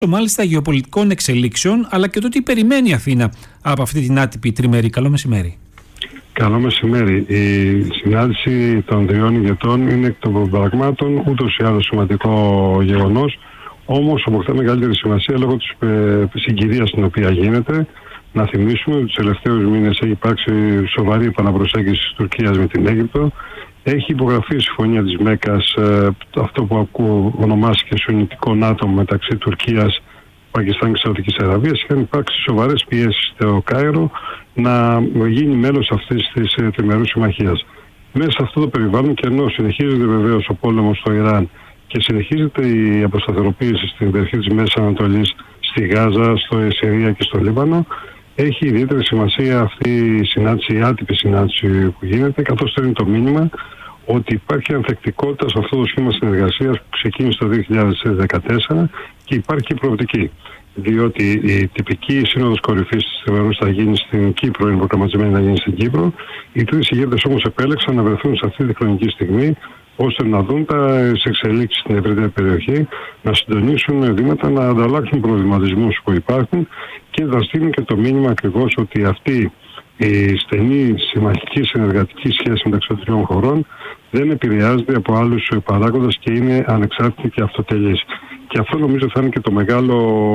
Μάλιστα γεωπολιτικών εξελίξεων, αλλά και το τι περιμένει η Αθήνα από αυτή την άτυπη τριμερή. Καλό μεσημέρι. Καλό μεσημέρι. Η συνάντηση των τριών ηγετών είναι εκ των πραγμάτων ούτως ή άλλως σημαντικό γεγονός, όμως αποκτά μεγαλύτερη σημασία λόγω της συγκυρίας στην οποία γίνεται. Να θυμίσουμε ότι τους τελευταίους μήνες έχει υπάρξει σοβαρή επαναπροσέγγιση της Τουρκίας με την Αίγυπτο. Έχει υπογραφεί η συμφωνία της Μέκας, αυτό που ονομάστηκε Σουννιτικό ΝΑΤΟ μεταξύ Τουρκίας, Πακιστάν και Σαουδικής Αραβίας. Είχαν υπάρξει σοβαρές πιέσεις στο Κάιρο να γίνει μέλος αυτής της τριμερούς συμμαχίας. Μέσα σε αυτό το περιβάλλον, και ενώ συνεχίζεται βεβαίως ο πόλεμος στο Ιράν και συνεχίζεται η αποσταθεροποίηση στην περιοχή της Μέσης Ανατολής, στη Γάζα, στο Συρία και στο Λίβανο, έχει ιδιαίτερη σημασία αυτή η συνάντηση, η άτυπη συνάντηση που γίνεται, καθώς στέλνει το μήνυμα ότι υπάρχει ανθεκτικότητα σε αυτό το σχήμα συνεργασίας που ξεκίνησε το 2014 και υπάρχει προοπτική. Διότι η τυπική σύνοδος κορυφής της Τριμερούς θα γίνει στην Κύπρο, είναι προγραμματισμένη να γίνει στην Κύπρο. Οι τρεις ηγέτες όμως επέλεξαν να βρεθούν σε αυτή τη χρονική στιγμή, ώστε να δουν τις εξελίξεις στην ευρύτερη περιοχή, να συντονίσουν βήματα, να ανταλλάξουν προβληματισμούς που υπάρχουν και να στείλουν και το μήνυμα ακριβώς ότι αυτή η στενή συμμαχική συνεργατική σχέση μεταξύ των τριών χωρών δεν επηρεάζεται από άλλους παράγοντες και είναι ανεξάρτητη και αυτοτελής. Και αυτό νομίζω θα είναι και το μεγάλο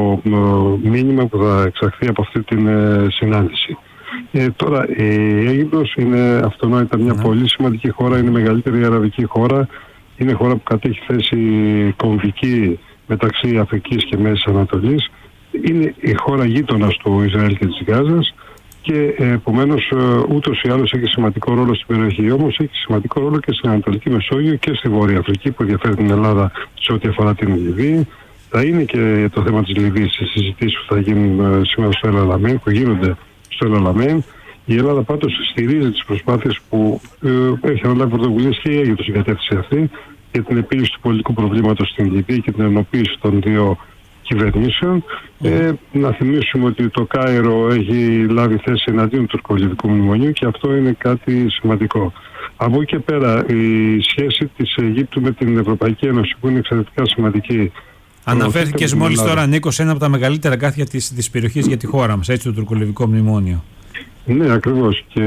μήνυμα που θα εξαχθεί από αυτή την συνάντηση. Τώρα η Αίγυπτος είναι αυτονόητα μια πολύ σημαντική χώρα, είναι η μεγαλύτερη αραβική χώρα, είναι χώρα που κατέχει θέση κομβική μεταξύ Αφρικής και Μέσης Ανατολής, είναι η χώρα γείτονας του Ισραήλ και της Γάζας και επομένως ούτως ή άλλως έχει σημαντικό ρόλο στην περιοχή. Όμως έχει σημαντικό ρόλο και στην Ανατολική Μεσόγειο και στη Βόρεια Αφρική που ενδιαφέρει την Ελλάδα σε ό,τι αφορά την Λιβύη. Θα είναι και το θέμα της Λιβύης στις συζητήσεις που θα γίνουν σήμερα στο El Alamein, που γίνονται στο El Alamein. Η Ελλάδα πάντως στηρίζει τις προσπάθειες που έχει αναλάβει πρωτοβουλίες και η Αίγυπτος στην κατεύθυνση αυτή για την επίλυση του πολιτικού προβλήματος στην Λιβύη και την ενοποίηση των δύο κυβερνήσεων. Να θυμίσουμε ότι το Κάιρο έχει λάβει θέση εναντίον του τουρκολιβικού μνημονίου και αυτό είναι κάτι σημαντικό. Από εκεί και πέρα η σχέση της Αιγύπτου με την Ευρωπαϊκή Ένωση που είναι εξαιρετικά σημαντική. Αναφέρθηκες μόλις τώρα, Νίκο, σε ένα από τα μεγαλύτερα αγκάθια της περιοχής για τη χώρα μας, έτσι, το τουρκολιβικό μνημόνιο. Ναι, ακριβώς. Και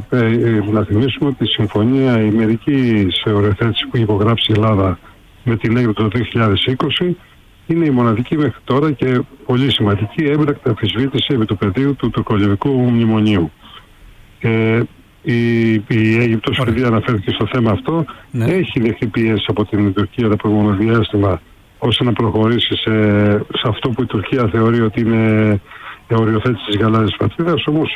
να θυμίσουμε ότι η συμφωνία η μερική σε οριοθέτηση που έχει υπογράψει η Ελλάδα με την Αίγυπτο το 2020 είναι η μοναδική μέχρι τώρα και πολύ σημαντική έμπρακτη αμφισβήτηση επί του πεδίου του τουρκολιβικού μνημονίου. Η Αίγυπτος, επειδή αναφέρθηκε στο θέμα αυτό, έχει δεχτεί πιέσεις από την Τουρκία το προηγούμενο διάστημα ώστε να προχωρήσει σε αυτό που η Τουρκία θεωρεί ότι είναι οριοθέτηση της γαλάζιας πατρίδας, όμως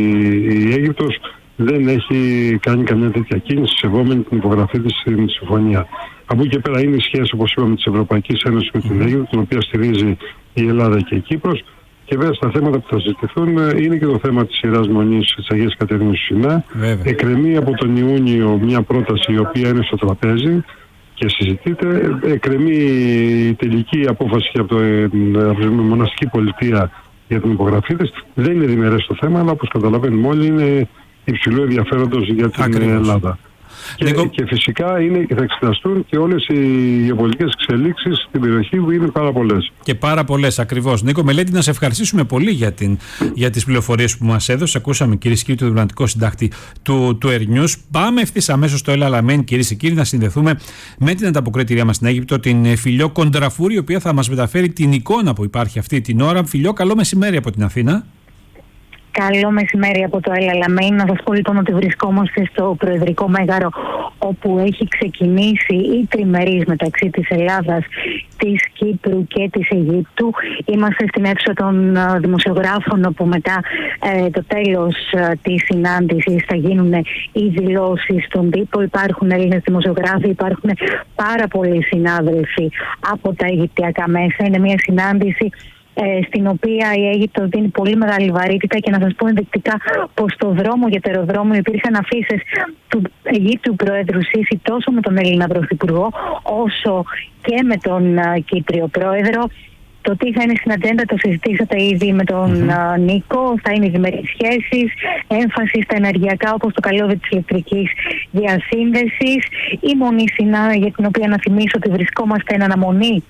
η Αίγυπτος δεν έχει κάνει καμία τέτοια κίνηση σεβόμενη την υπογραφή της στην συμφωνία. Από εκεί και πέρα είναι η σχέση, όπως είπαμε, της Ευρωπαϊκής Ένωσης με την Αίγυπτο, την οποία στηρίζει η Ελλάδα και η Κύπρος. Και βέβαια στα θέματα που θα συζητηθούν είναι και το θέμα της Ιεράς Μονής της Αγίας Κατερίνης του Σινά. Εκκρεμεί από τον Ιούνιο μια πρόταση η οποία είναι στο τραπέζι και συζητείται. Εκκρεμεί η τελική απόφαση από την μοναστική πολιτεία για την υπογραφή της. Δεν είναι διμερές το θέμα, αλλά όπως καταλαβαίνουμε όλοι είναι υψηλού ενδιαφέροντος για την Ελλάδα. Και φυσικά θα εξεταστούν και όλες οι γεωπολιτικές εξελίξεις στην περιοχή που είναι πάρα πολλές. Και πάρα πολλές, ακριβώς. Νίκο Μελέτη, να σε ευχαριστήσουμε πολύ για τις πληροφορίες που μας έδωσε. Ακούσαμε, κυρίες και κύριοι, τον διπλωματικό συντάκτη του Air News. Πάμε ευθύς αμέσως στο El Alamein, κυρίες και κύριοι, να συνδεθούμε με την ανταποκρίτριά μας στην Αίγυπτο, την Φιλιό Κοντραφούρη, η οποία θα μας μεταφέρει την εικόνα που υπάρχει αυτή την ώρα. Φιλιό, καλό μεσημέρι από την Αθήνα. Καλό μεσημέρι από το El Alamein. Να σας πω λοιπόν ότι βρισκόμαστε στο Προεδρικό Μέγαρο, όπου έχει ξεκινήσει η τριμερής μεταξύ της Ελλάδας, της Κύπρου και της Αιγύπτου. Είμαστε στην αίθουσα των δημοσιογράφων, όπου μετά το τέλος της συνάντησης θα γίνουν οι δηλώσεις στον τύπο. Υπάρχουν Έλληνες δημοσιογράφοι, υπάρχουν πάρα πολλοί συνάδελφοι από τα αιγυπτιακά μέσα. Είναι μια συνάντηση στην οποία η Αίγυπτος δίνει πολύ μεγάλη βαρύτητα, και να σας πω ενδεικτικά πως στο δρόμο για το αεροδρόμιο υπήρχαν αφίσες του Αιγύπτιου Προέδρου Σίση τόσο με τον Έλληνα Πρωθυπουργό όσο και με τον Κύπριο Πρόεδρο. Το τι θα είναι στην ατζέντα το συζητήσατε ήδη με τον Νίκο. Θα είναι οι διμερείς σχέσεις, έμφαση στα ενεργειακά όπως το καλώδιο της ηλεκτρικής διασύνδεσης. Η μονή Σινά, για την οποία να θυμίσω ότι βρισκόμαστε εν αναμονή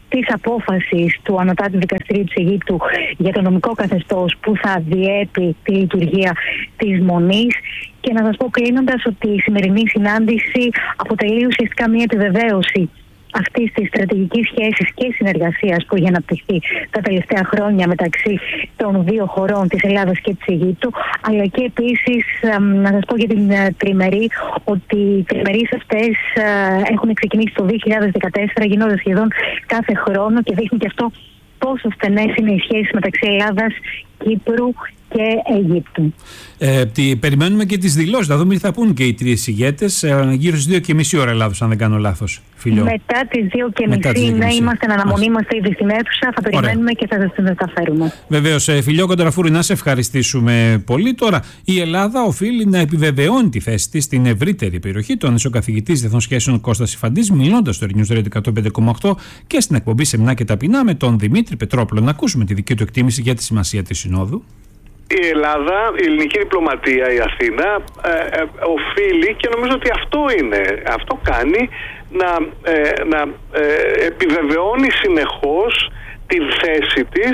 της απόφασης του Ανωτάτου Δικαστηρίου της Αιγύπτου για το νομικό καθεστώς που θα διέπει τη λειτουργία της Μονής. Και να σας πω κλείνοντας ότι η σημερινή συνάντηση αποτελεί ουσιαστικά μια επιβεβαίωση αυτής της στρατηγικής σχέσης και συνεργασίας που έχει αναπτυχθεί τα τελευταία χρόνια μεταξύ των δύο χωρών, της Ελλάδας και της Αιγύπτου, αλλά και επίσης να σας πω για την τριμερή, ότι οι τριμερείς αυτές έχουν ξεκινήσει το 2014, γίνονται σχεδόν κάθε χρόνο και δείχνει και αυτό πόσο στενές είναι οι σχέσεις μεταξύ Ελλάδας, Κύπρου και Αιγύπτου. Περιμένουμε και τις δηλώσεις, να δούμε τι θα πούν και οι τρεις ηγέτες γύρω στις 2:30 ώρα Ελλάδος, αν δεν κάνω λάθος. Φιλιό. Μετά τις 2:30, ναι, είμαστε εν αναμονή, είμαστε ήδη στην αίθουσα, θα περιμένουμε και θα σας την μεταφέρουμε. Βεβαίως, Φιλιό Κονταραφούρη, να σε ευχαριστήσουμε πολύ. Τώρα, η Ελλάδα οφείλει να επιβεβαιώνει τη θέση της στην ευρύτερη περιοχή. Τον ισοκαθηγητής Διεθνών Σχέσεων Κώστας Ιφαντής, μιλώντας στο News Radio 105,8 και στην εκπομπή Σεμινά και Ταπεινά με τον Δημήτρη Πετρόπουλο. Να ακούσουμε τη δική του εκτίμηση για τη σημασία της Συνόδου. Η Ελλάδα, η ελληνική διπλωματία, η Αθήνα οφείλει, και νομίζω ότι αυτό κάνει, να επιβεβαιώνει συνεχώς τη θέση της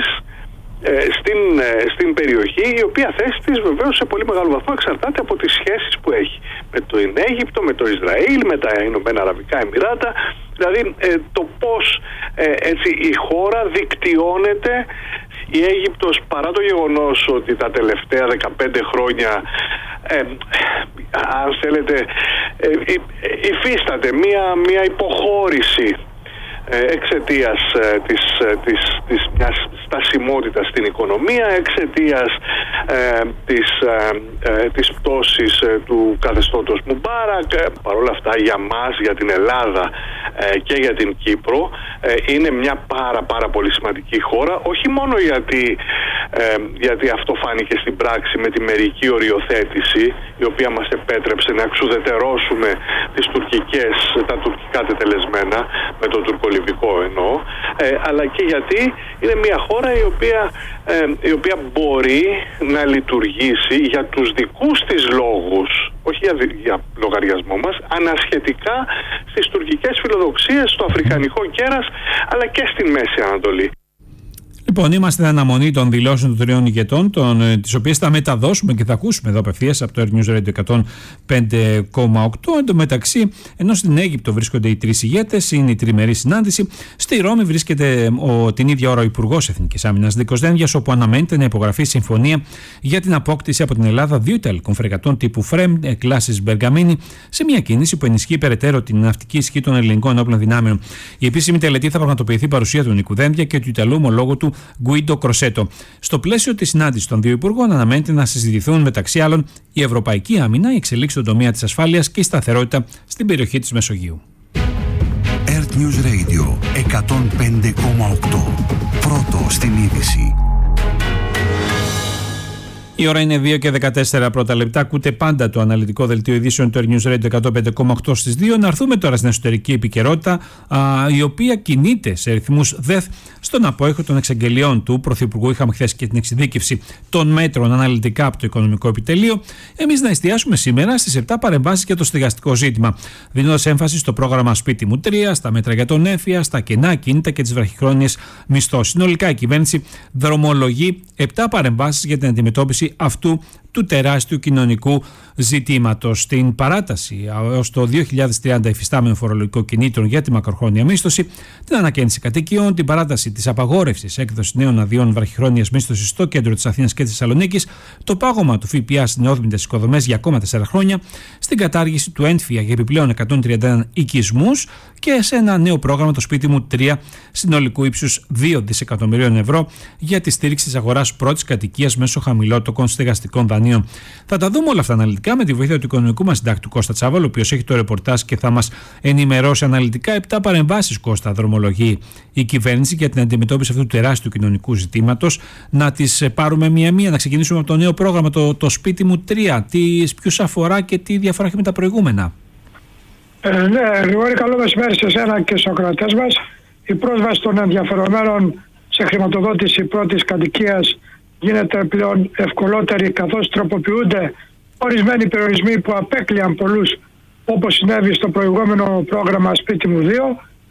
στην περιοχή, η οποία θέση της βεβαίως σε πολύ μεγάλο βαθμό εξαρτάται από τις σχέσεις που έχει με το Αίγυπτο, με το Ισραήλ, με τα Ηνωμένα Αραβικά Εμιράτα. Δηλαδή το πώς έτσι η χώρα δικτυώνεται. Η Αίγυπτος, παρά το γεγονός ότι τα τελευταία 15 χρόνια αν θέλετε υφίσταται μια υποχώρηση εξαιτίας της μιας στασιμότητας στην οικονομία, εξαιτίας της πτώσης του καθεστώτος Μουμπάρακ. Παρ' όλα αυτά, για μας, για την Ελλάδα και για την Κύπρο, είναι μια πάρα πολύ σημαντική χώρα, όχι μόνο γιατί αυτό φάνηκε στην πράξη με τη μερική οριοθέτηση, η οποία μας επέτρεψε να εξουδετερώσουμε τα τουρκικά τετελεσμένα, με το τουρκολιβικό εννοώ, αλλά και γιατί είναι μια χώρα η οποία μπορεί να λειτουργήσει για τους δικούς της λόγους, όχι για λογαριασμό μας, ανασχετικά στις τουρκικές φιλοδοξίες, στο αφρικανικό κέρας, αλλά και στη Μέση Ανατολή. Λοιπόν, είμαστε στην αναμονή των δηλώσεων των τριών ηγετών, τις οποίες θα μεταδώσουμε και θα ακούσουμε εδώ απευθείας από το News Radio 105,8. Εν τω μεταξύ, ενώ στην Αίγυπτο βρίσκονται οι τρεις ηγέτες, είναι η τριμερή συνάντηση. Στη Ρώμη βρίσκεται την ίδια ώρα ο Υπουργός Εθνικής Άμυνας Νίκος Δένδιας, όπου αναμένεται να υπογραφεί συμφωνία για την απόκτηση από την Ελλάδα 2 ιταλικών φρεγατών τύπου Φρέμ κλάσης Μπεργαμίνη, σε μια κίνηση που ενισχύει περαιτέρω την ναυτική ισχύ των ελληνικών ενόπλων δυνάμεων. Η επίσημη τελετή θα πραγματοποιηθεί παρουσία του Νίκου Δένδια και του Ιταλού ομολόγου του Γκουίντο Κροσέτο. Στο πλαίσιο της συνάντησης των δύο υπουργών, αναμένεται να συζητηθούν μεταξύ άλλων η ευρωπαϊκή άμυνα, η εξελίξη στον τομέα της ασφάλειας και η σταθερότητα στην περιοχή της Μεσογείου. Earth News Radio 105,8. Πρώτο στην είδηση. Η ώρα είναι 2 και 14 πρώτα λεπτά. Ακούτε πάντα το αναλυτικό δελτίο ειδήσεων του News Radio 105,8 στις 2. Να έρθουμε τώρα στην εσωτερική επικαιρότητα, η οποία κινείται σε ρυθμούς ΔΕΘ στον απόϊχο των εξαγγελιών του Πρωθυπουργού. Είχαμε χθες και την εξειδίκευση των μέτρων αναλυτικά από το Οικονομικό Επιτελείο. Εμείς να εστιάσουμε σήμερα στις 7 παρεμβάσεις για το στεγαστικό ζήτημα, δίνοντας έμφαση στο πρόγραμμα Σπίτι μου 3, στα μέτρα για τον έμφυα, στα κενά κίνητα και τις βραχυχρόνιες μισθώσεις. Συνολικά η κυβέρνηση δρομολογεί 7 παρεμβάσεις για την αντιμετώπιση αυτού του τεράστιου κοινωνικού ζητήματος. Στην παράταση έως το 2030 υφιστάμενο φορολογικό κινήτρων για τη μακροχρόνια μίσθωση, την ανακαίνιση κατοικιών, την παράταση της απαγόρευσης έκδοσης νέων αδειών βραχυχρόνιας μίσθωσης στο κέντρο της Αθήνας και της Θεσσαλονίκης, το πάγωμα του ΦΠΑ στις νεόδημητες οικοδομές για ακόμα 4 χρόνια, στην κατάργηση του έμφυα για επιπλέον 131 οικισμούς και σε ένα νέο πρόγραμμα, το Σπίτι μου 3, συνολικού ύψους 2 δισεκατομμυρίων ευρώ για τη στήριξη της αγοράς πρώτης κατοικίας μέσω χαμηλότοκων στεγαστικών δανείων. Θα τα δούμε όλα αυτά αναλυτικά με τη βοήθεια του οικονομικού μας συντάκτη Κώστα Τσάβαλου, ο οποίος έχει το ρεπορτάζ και θα μας ενημερώσει αναλυτικά. 7 παρεμβάσεις, Κώστα, δρομολογεί η κυβέρνηση για την αντιμετώπιση αυτού του τεράστιου κοινωνικού ζητήματος. Να τις πάρουμε μία-μία, να ξεκινήσουμε από το νέο πρόγραμμα, το Σπίτι μου 3. Ποιους αφορά και τι διαφορά έχει με τα προηγούμενα? Ναι, Γρηγόρη, καλό μεσημέρι σε εσένα και στους ακροατές μας. Η πρόσβαση των ενδιαφερομένων σε χρηματοδότηση πρώτης κατοικίας γίνεται πλέον ευκολότερη, καθώς τροποποιούνται ορισμένοι περιορισμοί που απέκλειαν πολλούς, όπως συνέβη στο προηγούμενο πρόγραμμα Σπίτι μου 2.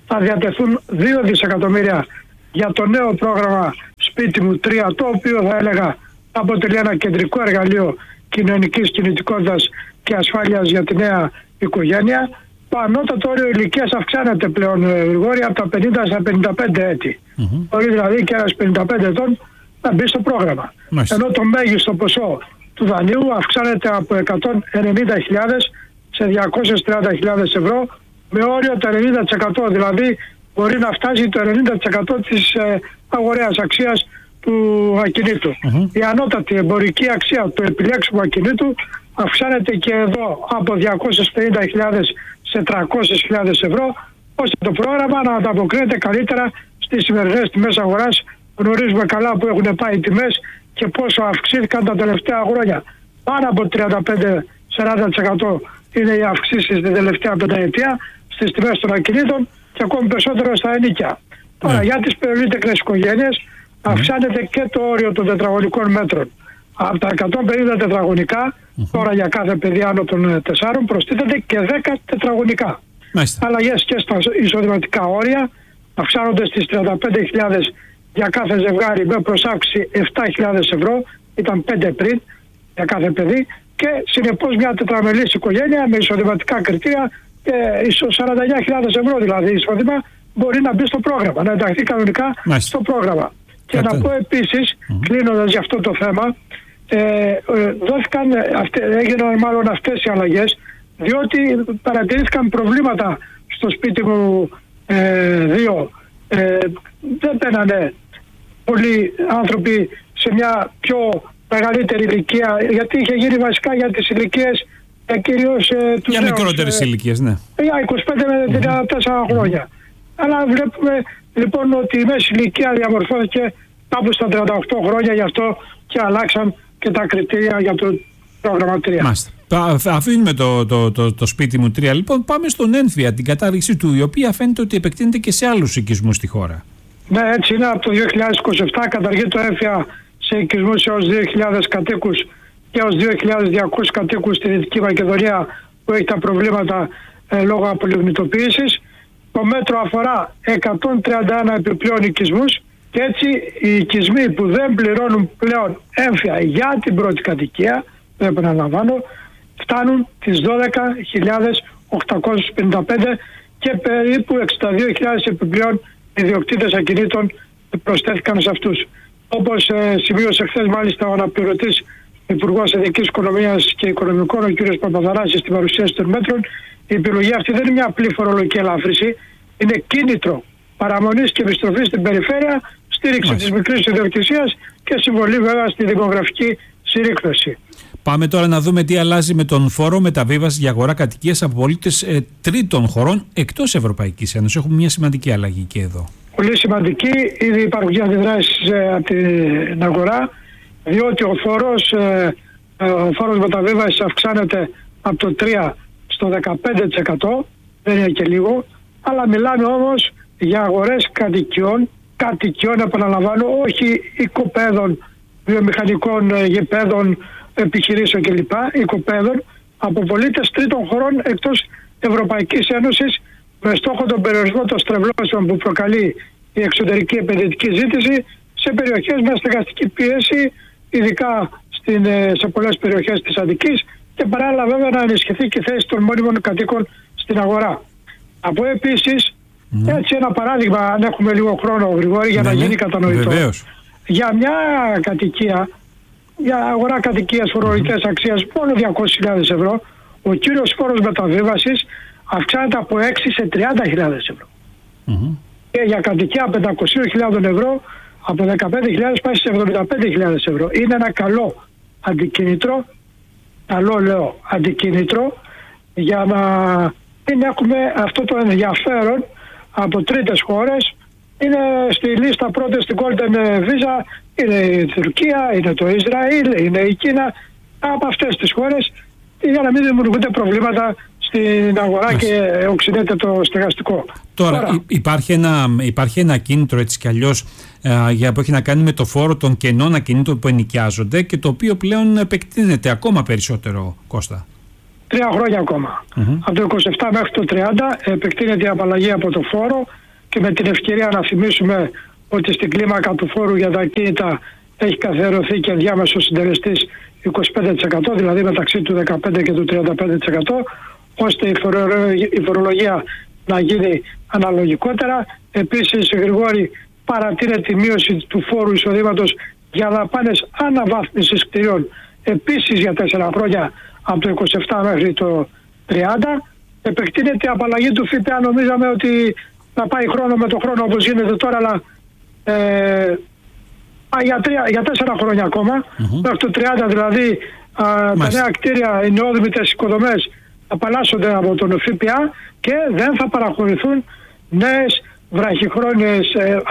θα διατεθούν 2 δισεκατομμύρια για το νέο πρόγραμμα Σπίτι μου 3, το οποίο θα έλεγα αποτελεί ένα κεντρικό εργαλείο κοινωνικής κινητικότητας και ασφάλειας για τη νέα οικογένεια. Το ανώτατο όριο ηλικίας αυξάνεται πλέον, Γρηγόρη, από τα 50 στα 55 έτη. Μπορεί δηλαδή και ένας 55 ετών να μπει στο πρόγραμμα. Ενώ το μέγιστο ποσό του δανείου αυξάνεται από 190.000 σε 230.000 ευρώ με όριο το 90%. Δηλαδή μπορεί να φτάσει το 90% της αγοραίας αξίας του ακινήτου. Η ανώτατη εμπορική αξία του επιλέξιμου ακινήτου αυξάνεται και εδώ από 250.000 σε 300.000 ευρώ, ώστε το πρόγραμμα να ανταποκρίνεται καλύτερα στις σημερινές τιμές αγοράς. Γνωρίζουμε καλά που έχουν πάει οι τιμές και πόσο αυξήθηκαν τα τελευταία χρόνια. Πάνω από 35-40% είναι οι αυξήσεις την τελευταία πενταετία στις τιμές των ακινήτων και ακόμη περισσότερο στα ενοίκια. Τώρα για τις πολύτεκνες οικογένειες αυξάνεται και το όριο των τετραγωνικών μέτρων. Από τα 150 τετραγωνικά, τώρα για κάθε παιδί άνω των 4 προστίθεται και 10 τετραγωνικά. Αλλαγές και στα εισοδηματικά όρια αυξάνονται στις 35.000 για κάθε ζευγάρι με προσάυξη 7.000 ευρώ, ήταν 5 πριν για κάθε παιδί, και συνεπώς μια τετραμελής οικογένεια με εισοδηματικά κριτήρια 49.000 ευρώ δηλαδή εισόδημα μπορεί να μπει στο πρόγραμμα, να ενταχθεί κανονικά στο πρόγραμμα. Και να πω επίσης, κλείνοντας για αυτό το θέμα, έγιναν μάλλον αυτές οι αλλαγές, διότι παρατηρήθηκαν προβλήματα στο Σπίτι μου 2. Δεν μπαίνανε πολλοί άνθρωποι σε μια πιο μεγαλύτερη ηλικία, γιατί είχε γίνει βασικά για τις ηλικίες κυρίως τους για μικρότερες ηλικίες, ναι. Για 25 με 34 χρόνια. Αλλά βλέπουμε λοιπόν ότι η μέση ηλικία διαμορφώθηκε κάπου στα 38 χρόνια, γι' αυτό και αλλάξαν και τα κριτήρια για το πρόγραμμα 3. Μάλιστα. Αφήνουμε το Σπίτι μου 3, λοιπόν. Πάμε στον έμφυα, την κατάργηση του, η οποία φαίνεται ότι επεκτείνεται και σε άλλους οικισμούς στη χώρα. Ναι, έτσι είναι. Από το 2027 καταργεί το έμφυα σε οικισμούς έως 2.000 κατοίκους και έως 2.200 κατοίκους στη Δυτική Μακεδονία που έχει τα προβλήματα λόγω απολιγνητοποίησης. Το μέτρο αφορά 131 επιπλέον οικισμούς και έτσι οι οικισμοί που δεν πληρώνουν πλέον έμφυα για την πρώτη κατοικία, δεν επαναλαμβάνω, φτάνουν τις 12.855 και περίπου 62.000 επιπλέον ιδιοκτήτες ακινήτων προσθέθηκαν σε αυτούς. Όπως σημείωσε χθες μάλιστα ο αναπληρωτής Υπουργός Εθνικής Οικονομίας και Οικονομικών, ο κ. Παπαδαράσης, στην παρουσίαση των μέτρων, η επιλογή αυτή δεν είναι μια απλή φορολογική ελάφρυνση, είναι κίνητρο παραμονής και επιστροφής στην περιφέρεια, στήριξη της μικρής ιδιοκτησίας και συμβολή βέβαια στη δημογραφική συρρίκνωση. Πάμε τώρα να δούμε τι αλλάζει με τον φόρο μεταβίβασης για αγορά κατοικίας από πολίτες τρίτων χωρών εκτός Ευρωπαϊκής Ένωσης. Έχουμε μια σημαντική αλλαγή και εδώ. Πολύ σημαντική. Ήδη υπάρχουν αντιδράσεις από την αγορά, διότι ο φόρος μεταβίβασης αυξάνεται από το 3% στο 15%, δεν είναι και λίγο, αλλά μιλάμε όμως για αγορές κατοικιών, επαναλαμβάνω, όχι οικοπαίδων, βιομηχανικών γηπέδων, επιχειρήσεων κλπ. Οικοπαίδων από πολίτες τρίτων χωρών εκτός Ευρωπαϊκής Ένωσης, με στόχο τον περιορισμό των στρεβλώσεων που προκαλεί η εξωτερική επενδυτική ζήτηση σε περιοχές με στεγαστική πίεση, ειδικά σε πολλές περιοχές της Αττικής, και παράλληλα βέβαια να ενισχυθεί και η θέση των μόνιμων κατοίκων στην αγορά. Από επίσης, έτσι ένα παράδειγμα, αν έχουμε λίγο χρόνο, Γρηγόρη, για να γίνει κατανοητό. Βεβαίως. Για μια κατοικία, για αγορά κατοικίας φορολογικής αξίας μόνο 200.000 ευρώ, ο κύριος φόρος μεταβίβασης αυξάνεται από 6 σε 30.000 ευρώ. Και για κατοικία 500.000 ευρώ από 15.000 πάει σε 75.000 ευρώ. Είναι ένα καλό αντικίνητρο, αντικίνητρο για να μην έχουμε αυτό το ενδιαφέρον από τρίτες χώρες. Είναι στη λίστα πρώτη στην Golden Visa, είναι η Τουρκία, είναι το Ισραήλ, είναι η Κίνα, από αυτές τις χώρες, για να μην δημιουργούνται προβλήματα στην αγορά και οξυνέται το στεγαστικό. Τώρα υπάρχει ένα κίνητρο έτσι κι αλλιώς που έχει να κάνει με το φόρο των κενών ακινήτων που ενοικιάζονται και το οποίο πλέον επεκτείνεται ακόμα περισσότερο, Κώστα. 3 χρόνια ακόμα. Από το 27 μέχρι το 30 επεκτείνεται η απαλλαγή από το φόρο και με την ευκαιρία να θυμίσουμε ότι στην κλίμακα του φόρου για τα ακίνητα έχει καθιερωθεί και διάμεσος συντελεστής 25%, δηλαδή μεταξύ του 15% και του 35%, ώστε η φορολογία να γίνει αναλογικότερα. Επίσης, Γρηγόρη, παρατείνεται η μείωση του φόρου εισοδήματος για δαπάνες αναβάθμισης κτηρίων, επίσης για 4 χρόνια, από το 27 μέχρι το 30. Επεκτείνεται η απαλλαγή του ΦΠΑ. Νομίζαμε ότι θα πάει χρόνο με το χρόνο όπως γίνεται τώρα, αλλά για 4 χρόνια ακόμα. Μέχρι το 30 δηλαδή τα νέα κτίρια, οι νεόδημητες οικοδομές απαλλάσσονται από τον ΦΠΑ και δεν θα παραχωρηθούν νέες βραχυχρόνιες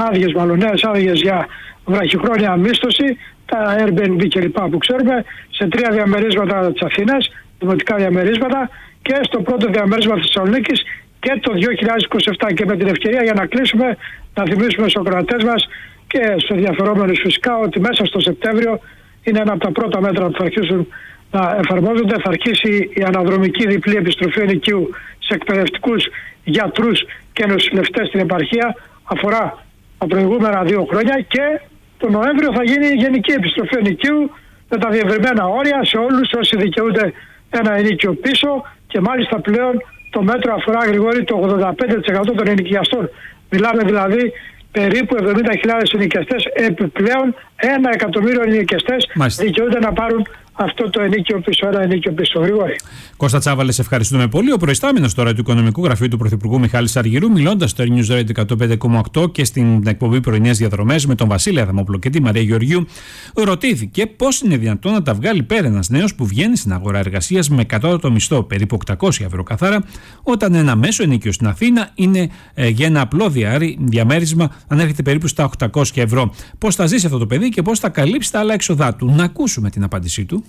νέες άδειες για βραχυχρόνια μίσθωση, τα Airbnb κλπ. Που ξέρουμε, σε 3 διαμερίσματα της Αθήνας, δημοτικά διαμερίσματα, και στο πρώτο διαμέρισμα της Θεσσαλονίκης και το 2027. Και με την ευκαιρία, για να κλείσουμε, να θυμίσουμε στους ακροατές μας και στους ενδιαφερόμενους φυσικά ότι μέσα στο Σεπτέμβριο είναι ένα από τα πρώτα μέτρα που θα αρχίσουν να εφαρμόζονται. Θα αρχίσει η αναδρομική διπλή επιστροφή ενοικίου σε εκπαιδευτικούς, γιατρούς και νοσηλευτές στην επαρχία. Αφορά τα προηγούμενα 2 χρόνια και τον Νοέμβριο θα γίνει η γενική επιστροφή ενοικίου με τα διευρυμένα όρια σε όλους όσοι δικαιούνται ένα ενοίκιο πίσω, και μάλιστα πλέον το μέτρο αφορά, Γρηγόρη, το 85% των ενοικιαστών. Μιλάμε δηλαδή περίπου 70.000 ενοικιαστές, επιπλέον 1 εκατομμύριο ενοικιαστές δικαιούνται να πάρουν αυτό το ενίκιο πίσω, ένα ενίκιο πίσω. Γρηγόρη. Κώστα Τσάβαλε, σε ευχαριστούμε πολύ. Ο προϊστάμενος τώρα του Οικονομικού Γραφείου του Πρωθυπουργού Μιχάλης Αργυρού, μιλώντας στο News Radio 105,8 και στην εκπομπή Πρωινές Διαδρομές με τον Βασίλη Αδαμόπουλο και τη Μαρία Γεωργίου, ρωτήθηκε πώς είναι δυνατόν να τα βγάλει πέρα ένας νέος που βγαίνει στην αγορά εργασίας με κατώτατο μισθό περίπου 800 ευρώ καθαρά, όταν ένα μέσο ενίκιο στην Αθήνα είναι για ένα απλό διαμέρισμα ανέρχεται περίπου στα 800 ευρώ. Πώς θα ζήσει αυτό το παιδί και πώς θα καλύψει τα άλλα έξοδά του? Να ακούσουμε την απάντησή του.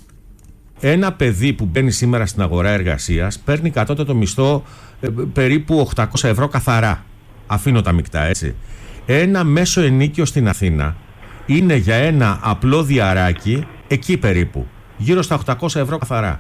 Ένα παιδί που μπαίνει σήμερα στην αγορά εργασίας παίρνει κατώτατο μισθό περίπου 800 ευρώ καθαρά. Αφήνω τα μεικτά, έτσι. Ένα μέσο ενίκιο στην Αθήνα είναι για ένα απλό διαράκι εκεί περίπου, γύρω στα 800 ευρώ καθαρά.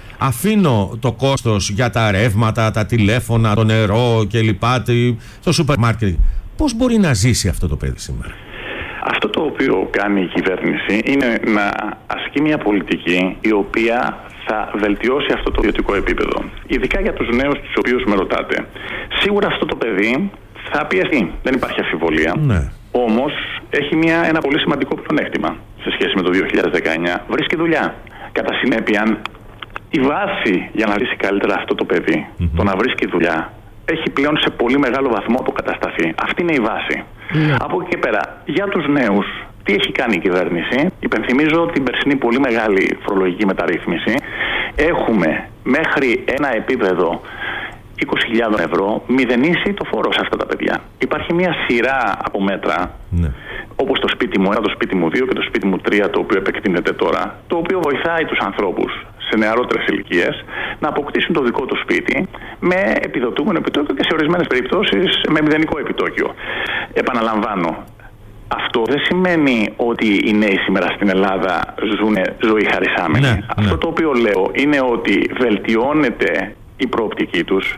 Αφήνω το κόστος για τα ρεύματα, τα τηλέφωνα, το νερό κλπ, το σούπερ μάρκετ. Πώς μπορεί να ζήσει αυτό το παιδί σήμερα? Αυτό το οποίο κάνει η κυβέρνηση είναι να ασκεί μια πολιτική η οποία θα βελτιώσει αυτό το βιωτικό επίπεδο. Ειδικά για τους νέους τους οποίους με ρωτάτε. Σίγουρα αυτό το παιδί θα πιεστεί, δεν υπάρχει αμφιβολία. Ναι. Όμως έχει ένα πολύ σημαντικό πλεονέκτημα σε σχέση με το 2019. Βρίσκει δουλειά. Κατά συνέπεια, η βάση για να ζήσει καλύτερα αυτό το παιδί, το να βρίσκει δουλειά, έχει πλέον σε πολύ μεγάλο βαθμό αποκατασταθεί. Αυτή είναι η βάση. Από εκεί και πέρα, για τους νέους, τι έχει κάνει η κυβέρνηση? Υπενθυμίζω την περσινή πολύ μεγάλη φορολογική μεταρρύθμιση. Έχουμε μέχρι ένα επίπεδο 20.000 ευρώ μηδενίσει το φόρο σε αυτά τα παιδιά. Υπάρχει μια σειρά από μέτρα, όπως το σπίτι μου 1, το σπίτι μου 2 και το σπίτι μου 3, το οποίο επεκτείνεται τώρα, το οποίο βοηθάει τους ανθρώπους σε νεαρότερες ηλικίες να αποκτήσουν το δικό του σπίτι με επιδοτούμενο επιτόκιο και σε ορισμένες περιπτώσεις με μηδενικό επιτόκιο. Επαναλαμβάνω, αυτό δεν σημαίνει ότι οι νέοι σήμερα στην Ελλάδα ζουν ζωή χαρισάμενη. Αυτό το οποίο λέω είναι ότι βελτιώνεται η προοπτική τους.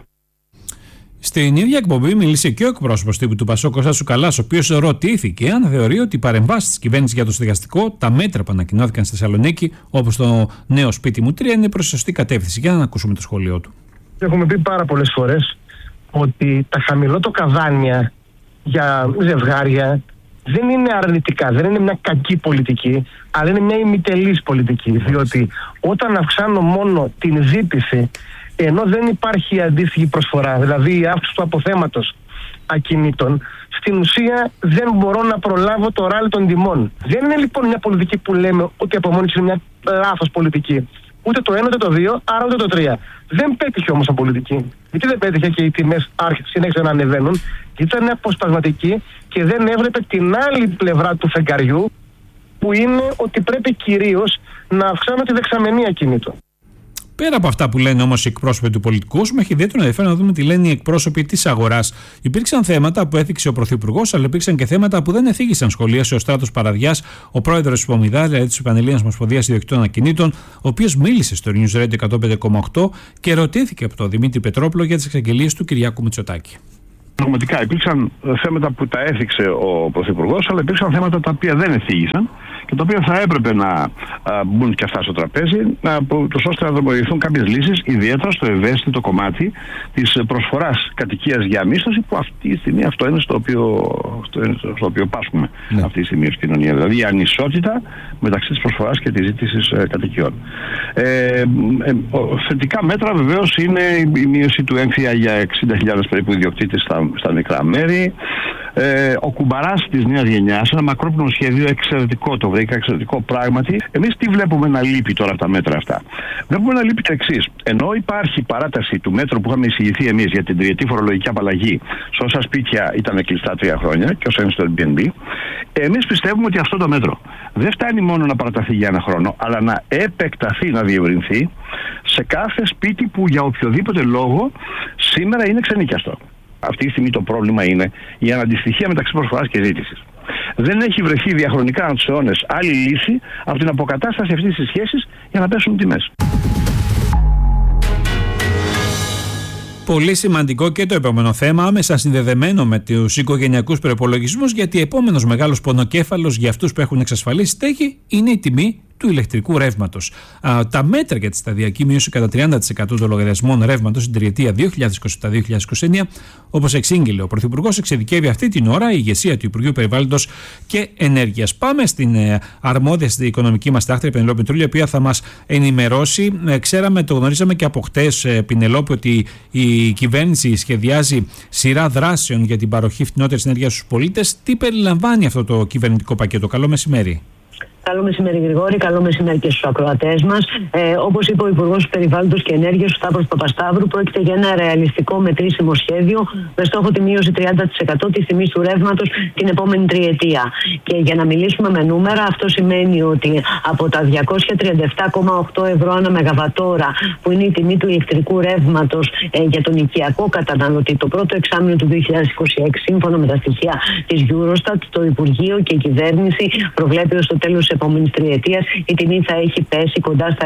Στην ίδια εκπομπή μίλησε και ο εκπρόσωπος τύπου του ΠΑΣΟΚ, Κώστας Τσουκαλάς, ο οποίος ρωτήθηκε αν θεωρεί ότι οι παρεμβάσεις της κυβέρνησης για το στεγαστικό, τα μέτρα που ανακοινώθηκαν στη Θεσσαλονίκη, όπως το νέο σπίτι μου 3, είναι προς σωστή κατεύθυνση. Για να ακούσουμε το σχόλιο του. Έχουμε πει πάρα πολλές φορές ότι τα χαμηλότοκαδάνια για ζευγάρια δεν είναι αρνητικά, δεν είναι μια κακή πολιτική, αλλά είναι μια ημιτελής πολιτική. Διότι όταν αυξάνω μόνο την ζήτηση, ενώ δεν υπάρχει αντίστοιχη προσφορά, δηλαδή η αύξηση του αποθέματος ακινήτων, στην ουσία δεν μπορώ να προλάβω το ράλι των τιμών. Δεν είναι λοιπόν μια πολιτική που λέμε ότι από μόνη της είναι μια λάθος πολιτική. Ούτε το 1, ούτε το 2, άρα ούτε το 3. Δεν πέτυχε όμως η πολιτική. Γιατί δεν πέτυχε και οι τιμές συνέχισαν να ανεβαίνουν? Ήταν αποσπασματική και δεν έβλεπε την άλλη πλευρά του φεγγαριού, που είναι ότι πρέπει κυρίως να αυξάνω τη δεξαμενή ακινήτων. Πέρα από αυτά που λένε όμως οι εκπρόσωποι του πολιτικού κόσμου, έχει ιδιαίτερο ενδιαφέρον να δούμε τι λένε οι εκπρόσωποι της αγοράς. Υπήρξαν θέματα που έθιξε ο Πρωθυπουργός, αλλά υπήρξαν και θέματα που δεν εθίγησαν. Σχολίασε ο Στράτος Παραδιάς, ο πρόεδρος της ΠΟΜΙΔΑ, δηλαδή της Πανελλήνιας Ομοσπονδίας Ιδιοκτήτων Ακινήτων, ο οποίος μίλησε στο News Radio 105,8 και ρωτήθηκε από τον Δημήτρη Πετρόπουλο για τις εξαγγελίες του Κυριάκου Μητσοτάκη. Πραγματικά υπήρξαν θέματα που τα έθιξε ο Πρωθυπουργός, αλλά υπήρξαν θέματα τα οποία δεν εθίγησαν και τα οποία θα έπρεπε να μπουν και αυτά στο τραπέζι, ώστε να δρομολογηθούν κάποιες λύσεις, ιδιαίτερα στο ευαίσθητο κομμάτι της προσφοράς κατοικίας για μίσθωση, που αυτή τη στιγμή αυτό είναι στο οποίο πάσχουμε αυτή τη στιγμή στην κοινωνία. Δηλαδή η ανισότητα μεταξύ της προσφοράς και της ζήτησης κατοικιών. Θετικά μέτρα βεβαίως είναι η μείωση του έμφυα για 60.000 περίπου ιδιοκτήτες στα μικρά μέρη. Ο κουμπαράς της νέας γενιάς, ένα μακρόπνο σχέδιο εξαιρετικό, το βρήκα εξαιρετικό πράγματι. Εμείς τι βλέπουμε να λείπει τώρα από τα μέτρα αυτά? Βλέπουμε να λείπει το εξής. Ενώ υπάρχει παράταση του μέτρου που είχαμε εισηγηθεί εμείς για την τριετή φορολογική απαλλαγή σε όσα σπίτια ήταν κλειστά 3 χρόνια και όσα είναι στο Airbnb, εμείς πιστεύουμε ότι αυτό το μέτρο δεν φτάνει μόνο να παραταθεί για 1 χρόνο, αλλά να επεκταθεί, να διευρυνθεί σε κάθε σπίτι που για οποιοδήποτε λόγο σήμερα είναι ξενίκιαστο. Αυτή τη στιγμή το πρόβλημα είναι η αναντιστοιχία μεταξύ προσφοράς και ζήτησης. Δεν έχει βρεθεί διαχρονικά ανά τους αιώνες άλλη λύση από την αποκατάσταση αυτής της σχέσης για να πέσουν τιμές. Πολύ σημαντικό και το επόμενο θέμα, άμεσα συνδεδεμένο με τους οικογενειακούς προϋπολογισμούς, γιατί επόμενος μεγάλος πονοκέφαλος για αυτούς που έχουν εξασφαλίσει στέγη είναι η τιμή του ηλεκτρικού ρεύματος. Τα μέτρα για τη σταδιακή μείωση κατά 30% των λογαριασμών ρεύματος στην τριετία 2027-2029, όπως εξήγηλε ο Πρωθυπουργός, εξειδικεύει αυτή την ώρα η ηγεσία του Υπουργείου Περιβάλλοντος και Ενέργειας. Πάμε στην αρμόδια στην οικονομική μας τάχτρια, Πενελόπη Μητρούλη, η οποία θα μας ενημερώσει. Το γνωρίζαμε και από χτες, Πινελόπη, ότι η κυβέρνηση σχεδιάζει σειρά δράσεων για την παροχή φθηνότερης ενέργειας στους πολίτες. Τι περιλαμβάνει αυτό το κυβερνητικό πακέτο? Καλό μεσημέρι. Καλό μεσημέρι, Γρηγόρη. Καλό μεσημέρι και στους ακροατές μας. Όπως είπε ο Υπουργός Περιβάλλοντος και Ενέργειας, ο Σταύρος Παπασταύρου, πρόκειται για ένα ρεαλιστικό μετρήσιμο σχέδιο με στόχο τη μείωση 30% της τιμής του ρεύματος την επόμενη τριετία. Και για να μιλήσουμε με νούμερα, αυτό σημαίνει ότι από τα 237,8 ευρώ ανά μεγαβατόρα, που είναι η τιμή του ηλεκτρικού ρεύματος για τον οικιακό καταναλωτή το πρώτο εξάμηνο του 2026, σύμφωνα με τα στοιχεία της Eurostat, το Υπουργείο και η κυβέρνηση προβλέπει ως το τέλος επόμενης τριετίας η τιμή θα έχει πέσει κοντά στα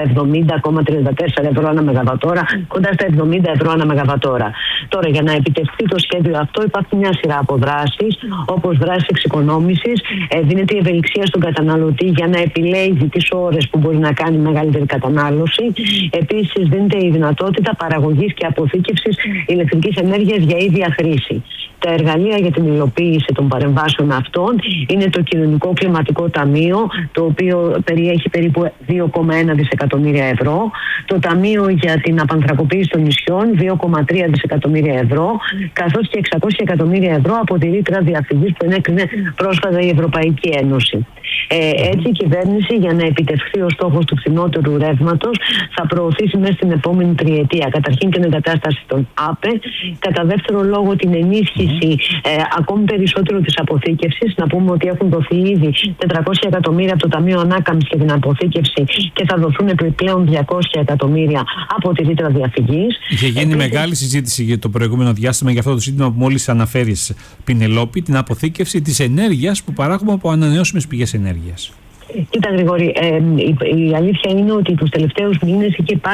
70,34 ευρώ ανά μεγαβατόρα, κοντά στα 70 ευρώ ανά μεγαβατόρα. Τώρα, για να επιτευχθεί το σχέδιο αυτό, υπάρχει μια σειρά από δράσεις, όπως δράσεις εξοικονόμησης. Δίνεται η ευελιξία στον καταναλωτή για να επιλέγει τις ώρες που μπορεί να κάνει μεγαλύτερη κατανάλωση. Επίσης, δίνεται η δυνατότητα παραγωγής και αποθήκευσης ηλεκτρικής ενέργειας για ίδια χρήση. Τα εργαλεία για την υλοποίηση των παρεμβάσεων αυτών είναι το Κοινωνικό Κλιματικό Ταμείο, το οποίο περιέχει περίπου 2,1 δισεκατομμύρια ευρώ, το Ταμείο για την Απανθρακοποίηση των Νησιών, 2,3 δισεκατομμύρια ευρώ, καθώς και 600 εκατομμύρια ευρώ από τη ρήτρα διαφυγής που ενέκρινε πρόσφατα η Ευρωπαϊκή Ένωση. Έτσι, η κυβέρνηση, για να επιτευχθεί ο στόχος του φθηνότερου ρεύματος, θα προωθήσει μέσα στην επόμενη τριετία καταρχήν την εγκατάσταση των ΑΠΕ, κατά δεύτερο λόγο την ενίσχυση ακόμη περισσότερο της αποθήκευσης. Να πούμε ότι έχουν δοθεί ήδη 400 εκατομμύρια από το Ταμείο Ανάκαμψης για την αποθήκευση και θα δοθούν επιπλέον 200 εκατομμύρια από τη ρήτρα διαφυγής. Είχε γίνει μεγάλη συζήτηση για το προηγούμενο διάστημα για αυτό το ζήτημα που μόλις αναφέρεις, Πινελόπη, την αποθήκευση της ενέργειας που παράγουμε από ανανεώσιμες πηγές ενέργειας. Κοίτα, Γρηγόρη, η αλήθεια είναι ότι τους τελευταίους μήνες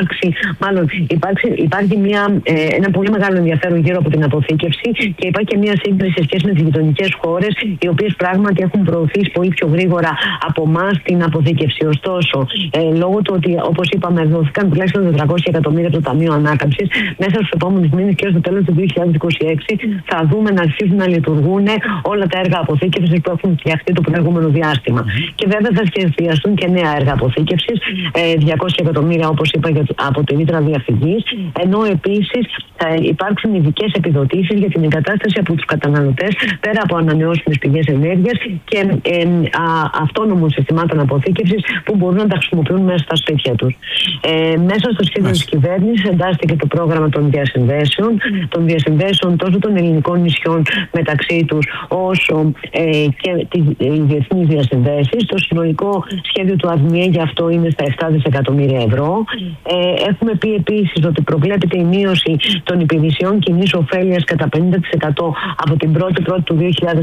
υπάρχει ένα πολύ μεγάλο ενδιαφέρον γύρω από την αποθήκευση και υπάρχει και μια σύγκριση σε σχέση με τις γειτονικές χώρες, οι οποίες πράγματι έχουν προωθήσει πολύ πιο γρήγορα από εμάς την αποθήκευση. Ωστόσο, λόγω του ότι, όπως είπαμε, δόθηκαν τουλάχιστον 400 εκατομμύρια από το Ταμείο Ανάκαμψης, μέσα στους επόμενους μήνες και ως το τέλος του 2026 θα δούμε να αρχίσουν να λειτουργούν όλα τα έργα αποθήκευσης που έχουν φτιαχτεί το προηγούμενο διάστημα. Και βέβαια θα σχεδιαστούν και νέα έργα αποθήκευσης, 200 εκατομμύρια όπως είπα από τη ρήτρα διαφυγής, ενώ επίσης θα υπάρξουν ειδικές επιδοτήσεις για την εγκατάσταση από τους καταναλωτές πέρα από ανανεώσιμες πηγές ενέργειας και αυτόνομων συστημάτων αποθήκευσης που μπορούν να τα χρησιμοποιούν μέσα στα σπίτια τους. Μέσα στο σχέδιο της κυβέρνησης εντάσσεται το πρόγραμμα των διασυνδέσεων τόσο των ελληνικών νησιών μεταξύ τους όσο και οι διεθνείς διασυνδέσεις. Το συνολικό αρχικό σχέδιο του ΑΔΜΙΕ για αυτό είναι στα 7 δισεκατομμύρια ευρώ. Έχουμε πει επίσης ότι προβλέπεται η μείωση των υπηρεσιών κοινής ωφέλειας κατά 50% από την 1η του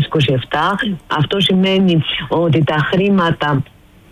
2027. Αυτό σημαίνει ότι τα χρήματα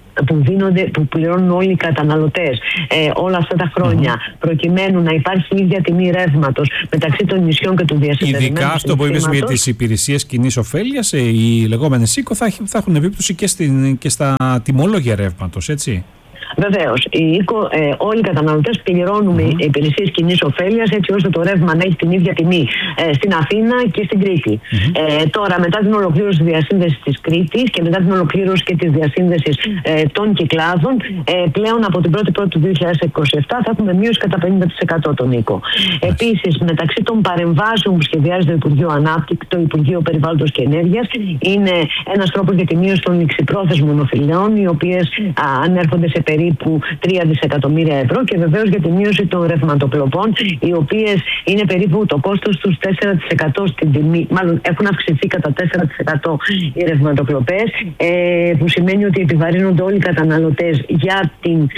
που πληρώνουν όλοι οι καταναλωτές όλα αυτά τα χρόνια, προκειμένου να υπάρχει η ίδια τιμή ρεύματος μεταξύ των νησιών και του διασυνδεδεμένου. Ειδικά αυτό που είπες για τις υπηρεσίες κοινής ωφέλειας, οι λεγόμενες ΣΥΚΟ θα έχουν επίπτωση και στα τιμολόγια ρεύματος, έτσι. Βεβαίως, όλοι οι καταναλωτές πληρώνουμε υπηρεσίες κοινής ωφέλειας, έτσι ώστε το ρεύμα να έχει την ίδια τιμή στην Αθήνα και στην Κρήτη. Τώρα, μετά την ολοκλήρωση της διασύνδεσης της Κρήτης και μετά την ολοκλήρωση και της διασύνδεσης των κυκλάδων, πλέον από την 1η του 2027 θα έχουμε μείωση κατά 50% τον οίκο. Επίσης, μεταξύ των παρεμβάσεων που σχεδιάζει το Υπουργείο Ανάπτυξης, το Υπουργείο Περιβάλλοντος και Ενέργειας, είναι ένας τρόπος για τη μείωση των ληξιπρόθεσμων οφειλών, οι οποίες ανέρχονται σε περίπου 3 δισεκατομμύρια ευρώ, και βεβαίως για τη μείωση των ρευματοκλοπών, οι οποίες είναι περίπου το κόστος τους 4% στην τιμή, μάλλον έχουν αυξηθεί κατά 4% οι ρευματοκλοπές, που σημαίνει ότι επιβαρύνονται όλοι οι καταναλωτές για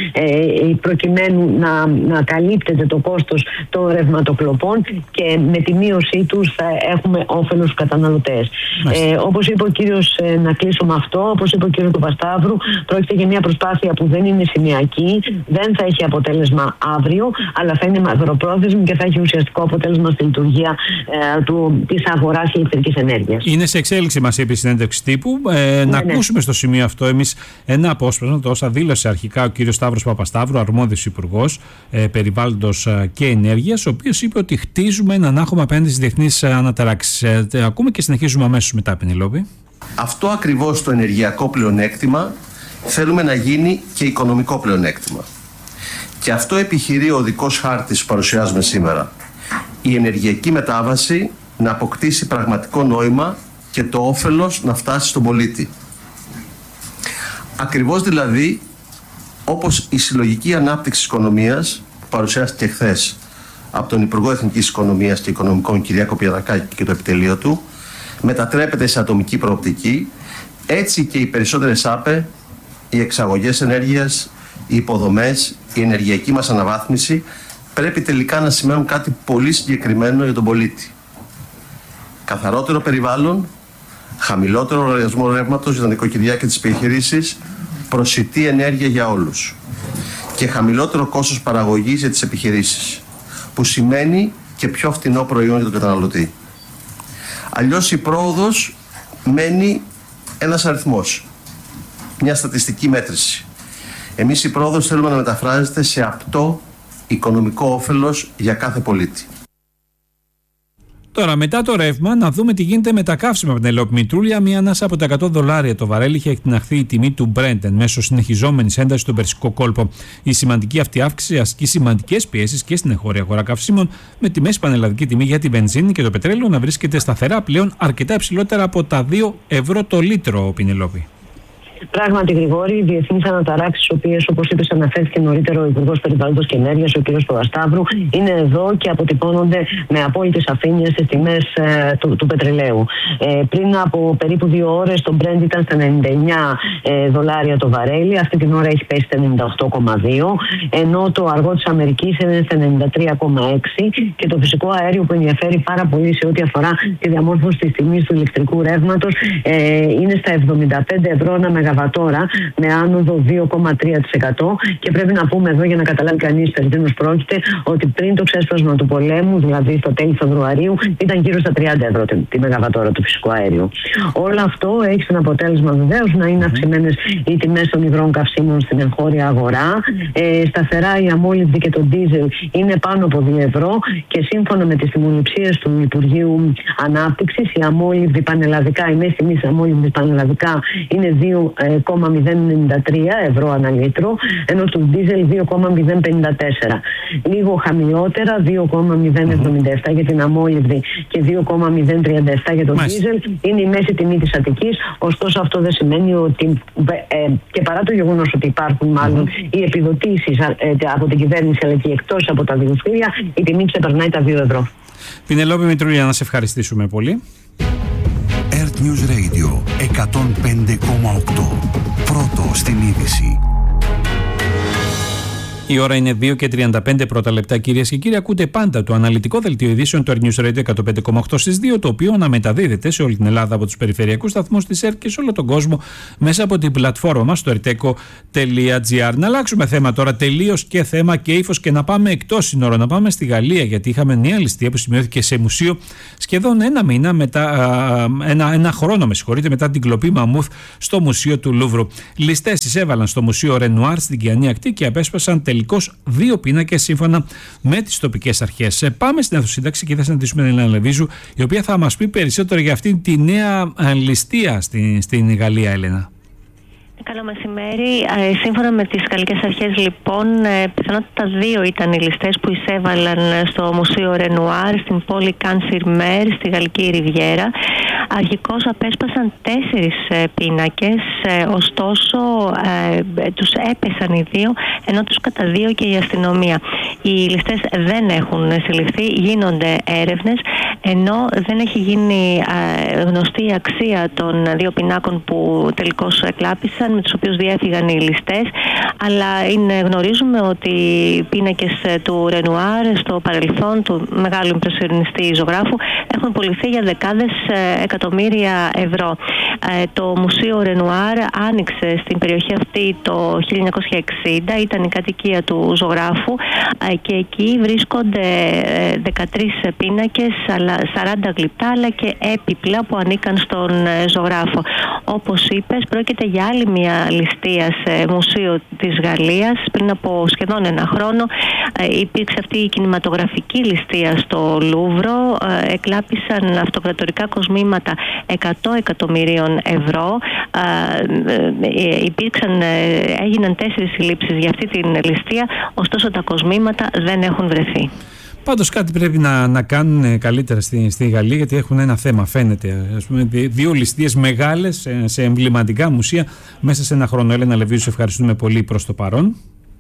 προκειμένου να καλύπτεται το κόστος των ρευματοκλοπών, και με τη μείωσή τους θα έχουμε όφελος στους καταναλωτές. Όπως είπε ο κύριος, να κλείσω με αυτό, όπως είπε ο κύριος Παπασταύρου, πρόκειται για μια προσπάθεια που δεν είναι σημειακή, δεν θα έχει αποτέλεσμα αύριο, αλλά θα είναι μακροπρόθεσμη και θα έχει ουσιαστικό αποτέλεσμα στη λειτουργία της αγοράς ηλεκτρικής ενέργειας. Είναι σε εξέλιξη, μας είπε η συνέντευξη τύπου. Να ακούσουμε στο σημείο αυτό εμείς ένα απόσπασμα, το όσα δήλωσε αρχικά ο κύριος Σταύρος Παπασταύρου, αρμόδιος υπουργός περιβάλλοντος και ενέργειας, ο οποίος είπε ότι χτίζουμε έναν άχωμα απέναντι στις διεθνείς αναταράξεις. Ακούμε και συνεχίζουμε αμέσως μετά, Πενελόπη. Αυτό ακριβώς το ενεργειακό πλεονέκτημα θέλουμε να γίνει και οικονομικό πλεονέκτημα. Και αυτό επιχειρεί ο οδικός χάρτης που παρουσιάζουμε σήμερα. Η ενεργειακή μετάβαση να αποκτήσει πραγματικό νόημα και το όφελος να φτάσει στον πολίτη. Ακριβώς δηλαδή όπως η συλλογική ανάπτυξη της οικονομίας που παρουσιάστηκε χθες από τον Υπουργό Εθνικής Οικονομίας και Οικονομικών Κυριάκο Πιερακάκη και το επιτελείο του μετατρέπεται σε ατομική προοπτική, έτσι και οι περισσότερες ΑΠΕ, οι εξαγωγές ενέργειας, οι υποδομές, η ενεργειακή μας αναβάθμιση πρέπει τελικά να σημαίνουν κάτι πολύ συγκεκριμένο για τον πολίτη. Καθαρότερο περιβάλλον, χαμηλότερο λογαριασμό ρεύματος για τα νοικοκυριά και τις επιχειρήσεις, προσιτή ενέργεια για όλους και χαμηλότερο κόστος παραγωγής για τις επιχειρήσεις, που σημαίνει και πιο φτηνό προϊόν για τον καταναλωτή. Αλλιώς η πρόοδος μένει ένας αριθμός, μια στατιστική μέτρηση. Εμείς η πρόοδος θέλουμε να μεταφράζεται σε απτό οικονομικό όφελος για κάθε πολίτη. Τώρα, μετά το ρεύμα, να δούμε τι γίνεται με τα καύσιμα, Πενελόπη Μητρούλια. Μία ανάσα από τα $100 το βαρέλι είχε εκτιναχθεί η τιμή του Brent εν μέσω συνεχιζόμενης έντασης στον Περσικό κόλπο. Η σημαντική αυτή αύξηση ασκεί σημαντικές πιέσεις και στην εγχώρια αγορά καυσίμων, με τη μέση πανελλαδική τιμή για την βενζίνη και το πετρέλαιο να βρίσκεται σταθερά πλέον αρκετά υψηλότερα από τα 2 ευρώ το λίτρο, Πενελόπη. Πράγματι, Γρηγόρη, οι διεθνείς αναταράξεις, οι οποίες, όπως είπες, αναφέρθηκε νωρίτερα ο Υπουργός Περιβάλλοντος και Ενέργειας, ο κ. Παπασταύρου, είναι εδώ και αποτυπώνονται με απόλυτη σαφήνεια στις τιμές του πετρελαίου. Πριν από περίπου 2 ώρες το Brent ήταν στα $99 το βαρέλι, αυτή την ώρα έχει πέσει στα 98,2, ενώ το αργό της Αμερικής είναι στα 93,6 και το φυσικό αέριο, που ενδιαφέρει πάρα πολύ σε ό,τι αφορά τη διαμόρφωση της τιμής του ηλεκτρικού ρεύματος, είναι στα 75 ευρώ ένα μεγαβατόρα, με άνοδο 2,3%, και πρέπει να πούμε εδώ, για να καταλάβει κανείς περί τίνος πρόκειται, ότι πριν το ξέσπασμα του πολέμου, δηλαδή στο τέλος Φεβρουαρίου, ήταν γύρω στα 30 ευρώ τη μεγαβατόρα του φυσικού αέριου. Όλο αυτό έχει σαν αποτέλεσμα βεβαίως να είναι αυξημένες οι τιμές των υγρών καυσίμων στην εγχώρια αγορά. Σταθερά η αμόλυβδη και το ντίζελ είναι πάνω από 2 ευρώ, και σύμφωνα με τις τιμοληψίες του Υπουργείου Ανάπτυξης, η αμόλυβδη πανελλαδικά, η μέση τιμή της αμόλυβδης πανελλαδικά είναι 2,093 ευρώ ανά λίτρο, ενώ του ντίζελ 2,054. Λίγο χαμηλότερα, 2,077 για την αμόλυβδη και 2,037 για τον ντίζελ είναι η μέση τιμή της Αττικής. Ωστόσο, αυτό δεν σημαίνει ότι, και παρά το γεγονός ότι υπάρχουν μάλλον οι επιδοτήσεις από την κυβέρνηση, αλλά και εκτός από τα δικαστήρια, η τιμή ξεπερνάει τα 2 ευρώ. Πινελόπη Μητρούλια, να σε ευχαριστήσουμε πολύ. Earth News Radio 105,8. Πρώτο στην Η ώρα είναι 2:35 πρώτα λεπτά, κυρίες και κύριοι. Ακούτε πάντα το αναλυτικό δελτίο ειδήσεων του News Radio 105,8 στις 2, το οποίο αναμεταδίδεται σε όλη την Ελλάδα από τους περιφερειακούς σταθμούς της ΕΡΤ και σε όλο τον κόσμο μέσα από την πλατφόρμα μας στο erteco.gr. Να αλλάξουμε θέμα τώρα τελείως και θέμα και ύφος και να πάμε εκτός σύνορων, να πάμε στη Γαλλία, γιατί είχαμε νέα ληστεία που σημειώθηκε σε μουσείο σχεδόν ένα μήνα μετά, ένα χρόνο μετά την κλοπή μαμούθ στο μουσείο του Λούβρου. Ληστές εισέβαλαν στο μουσείο Ρενουάρ στην Κιανή Ακτή και απέσπασαν τελικώς 2 πίνακες σύμφωνα με τις τοπικές αρχές. Πάμε στην Αθωσύνταξη και θα συναντήσουμε την Έλενα Λεβίζου, η οποία θα μας πει περισσότερο για αυτήν τη νέα ληστεία στην Γαλλία, Έλενα. Καλό μεσημέρι. Σύμφωνα με τις γαλλικές αρχές, λοιπόν, πιθανότητα 2 ήταν οι ληστές που εισέβαλαν στο Μουσείο Ρενουάρ στην πόλη Καν-Σιρ-Μέρ στη Γαλλική Ριβιέρα. Αρχικώς απέσπασαν 4 πίνακες, ωστόσο τους έπεσαν οι 2, ενώ τους κατά 2 και η αστυνομία. Οι ληστές δεν έχουν συλληφθεί, γίνονται έρευνες, ενώ δεν έχει γίνει γνωστή η αξία των 2 πινάκων που τελικώς εκλάπησαν, με τους οποίους διέφυγαν οι ληστές, αλλά γνωρίζουμε ότι οι πίνακες του Ρενουάρ στο παρελθόν, του μεγάλου ιμπρεσιονιστή ζωγράφου, έχουν πωληθεί για δεκάδες εκατομμύρια ευρώ. Το Μουσείο Ρενουάρ άνοιξε στην περιοχή αυτή το 1960, ήταν η κατοικία του ζωγράφου και εκεί βρίσκονται 13 πίνακες, 40 γλυπτά αλλά και έπιπλα που ανήκαν στον ζωγράφο. Όπως είπες, πρόκειται για άλλη μια ληστεία σε μουσείο της Γαλλίας. Πριν από σχεδόν ένα χρόνο υπήρξε αυτή η κινηματογραφική ληστεία στο Λούβρο. Εκλάπησαν αυτοκρατορικά κοσμήματα 100 εκατομμυρίων ευρώ. Έγιναν 4 συλλήψεις για αυτή την ληστεία, ωστόσο τα κοσμήματα δεν έχουν βρεθεί. Πάντως κάτι πρέπει να κάνουν καλύτερα στη Γαλλία, γιατί έχουν ένα θέμα, φαίνεται. Ας πούμε, 2 ληστείες μεγάλες σε εμβληματικά μουσεία μέσα σε ένα χρόνο. Έλενα Λεβίζου, σε ευχαριστούμε πολύ προς το παρόν.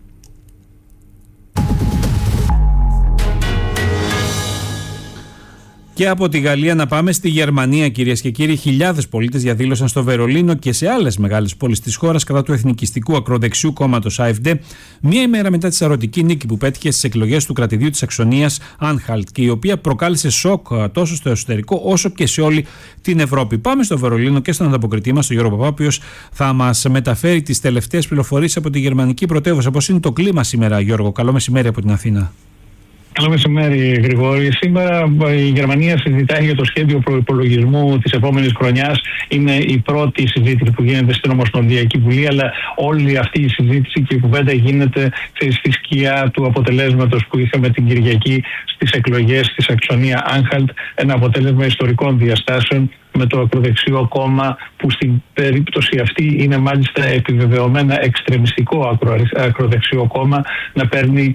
Και από τη Γαλλία να πάμε στη Γερμανία, κυρίες και κύριοι. Χιλιάδες πολίτες διαδήλωσαν στο Βερολίνο και σε άλλες μεγάλες πόλεις της χώρας κατά του εθνικιστικού ακροδεξιού κόμματος AfD, μία ημέρα μετά τη σαρωτική νίκη που πέτυχε στις εκλογές του κρατηδίου της Σαξονίας Anhalt και η οποία προκάλεσε σοκ τόσο στο εσωτερικό όσο και σε όλη την Ευρώπη. Πάμε στο Βερολίνο και στον ανταποκριτή μας, τον Γιώργο Παπά, ο οποίος θα μας μεταφέρει τις τελευταίες πληροφορίες από τη γερμανική πρωτεύουσα. Πώς είναι το κλίμα σήμερα, Γιώργο? Καλό μεσημέρι από την Αθήνα. Καλό μεσημέρι, Γρηγόρη. Σήμερα η Γερμανία συζητάει για το σχέδιο προϋπολογισμού της επόμενης χρονιάς. Είναι η πρώτη συζήτηση που γίνεται στην Ομοσπονδιακή Βουλή, αλλά όλη αυτή η συζήτηση και η κουβέντα γίνεται στη σκιά του αποτελέσματος που είχαμε την Κυριακή στις εκλογές στη Σαξονία Anhalt. Ένα αποτέλεσμα ιστορικών διαστάσεων, με το ακροδεξιό κόμμα που στην περίπτωση αυτή είναι μάλιστα επιβεβαιωμένα εξτρεμιστικό ακροδεξιό κόμμα να παίρνει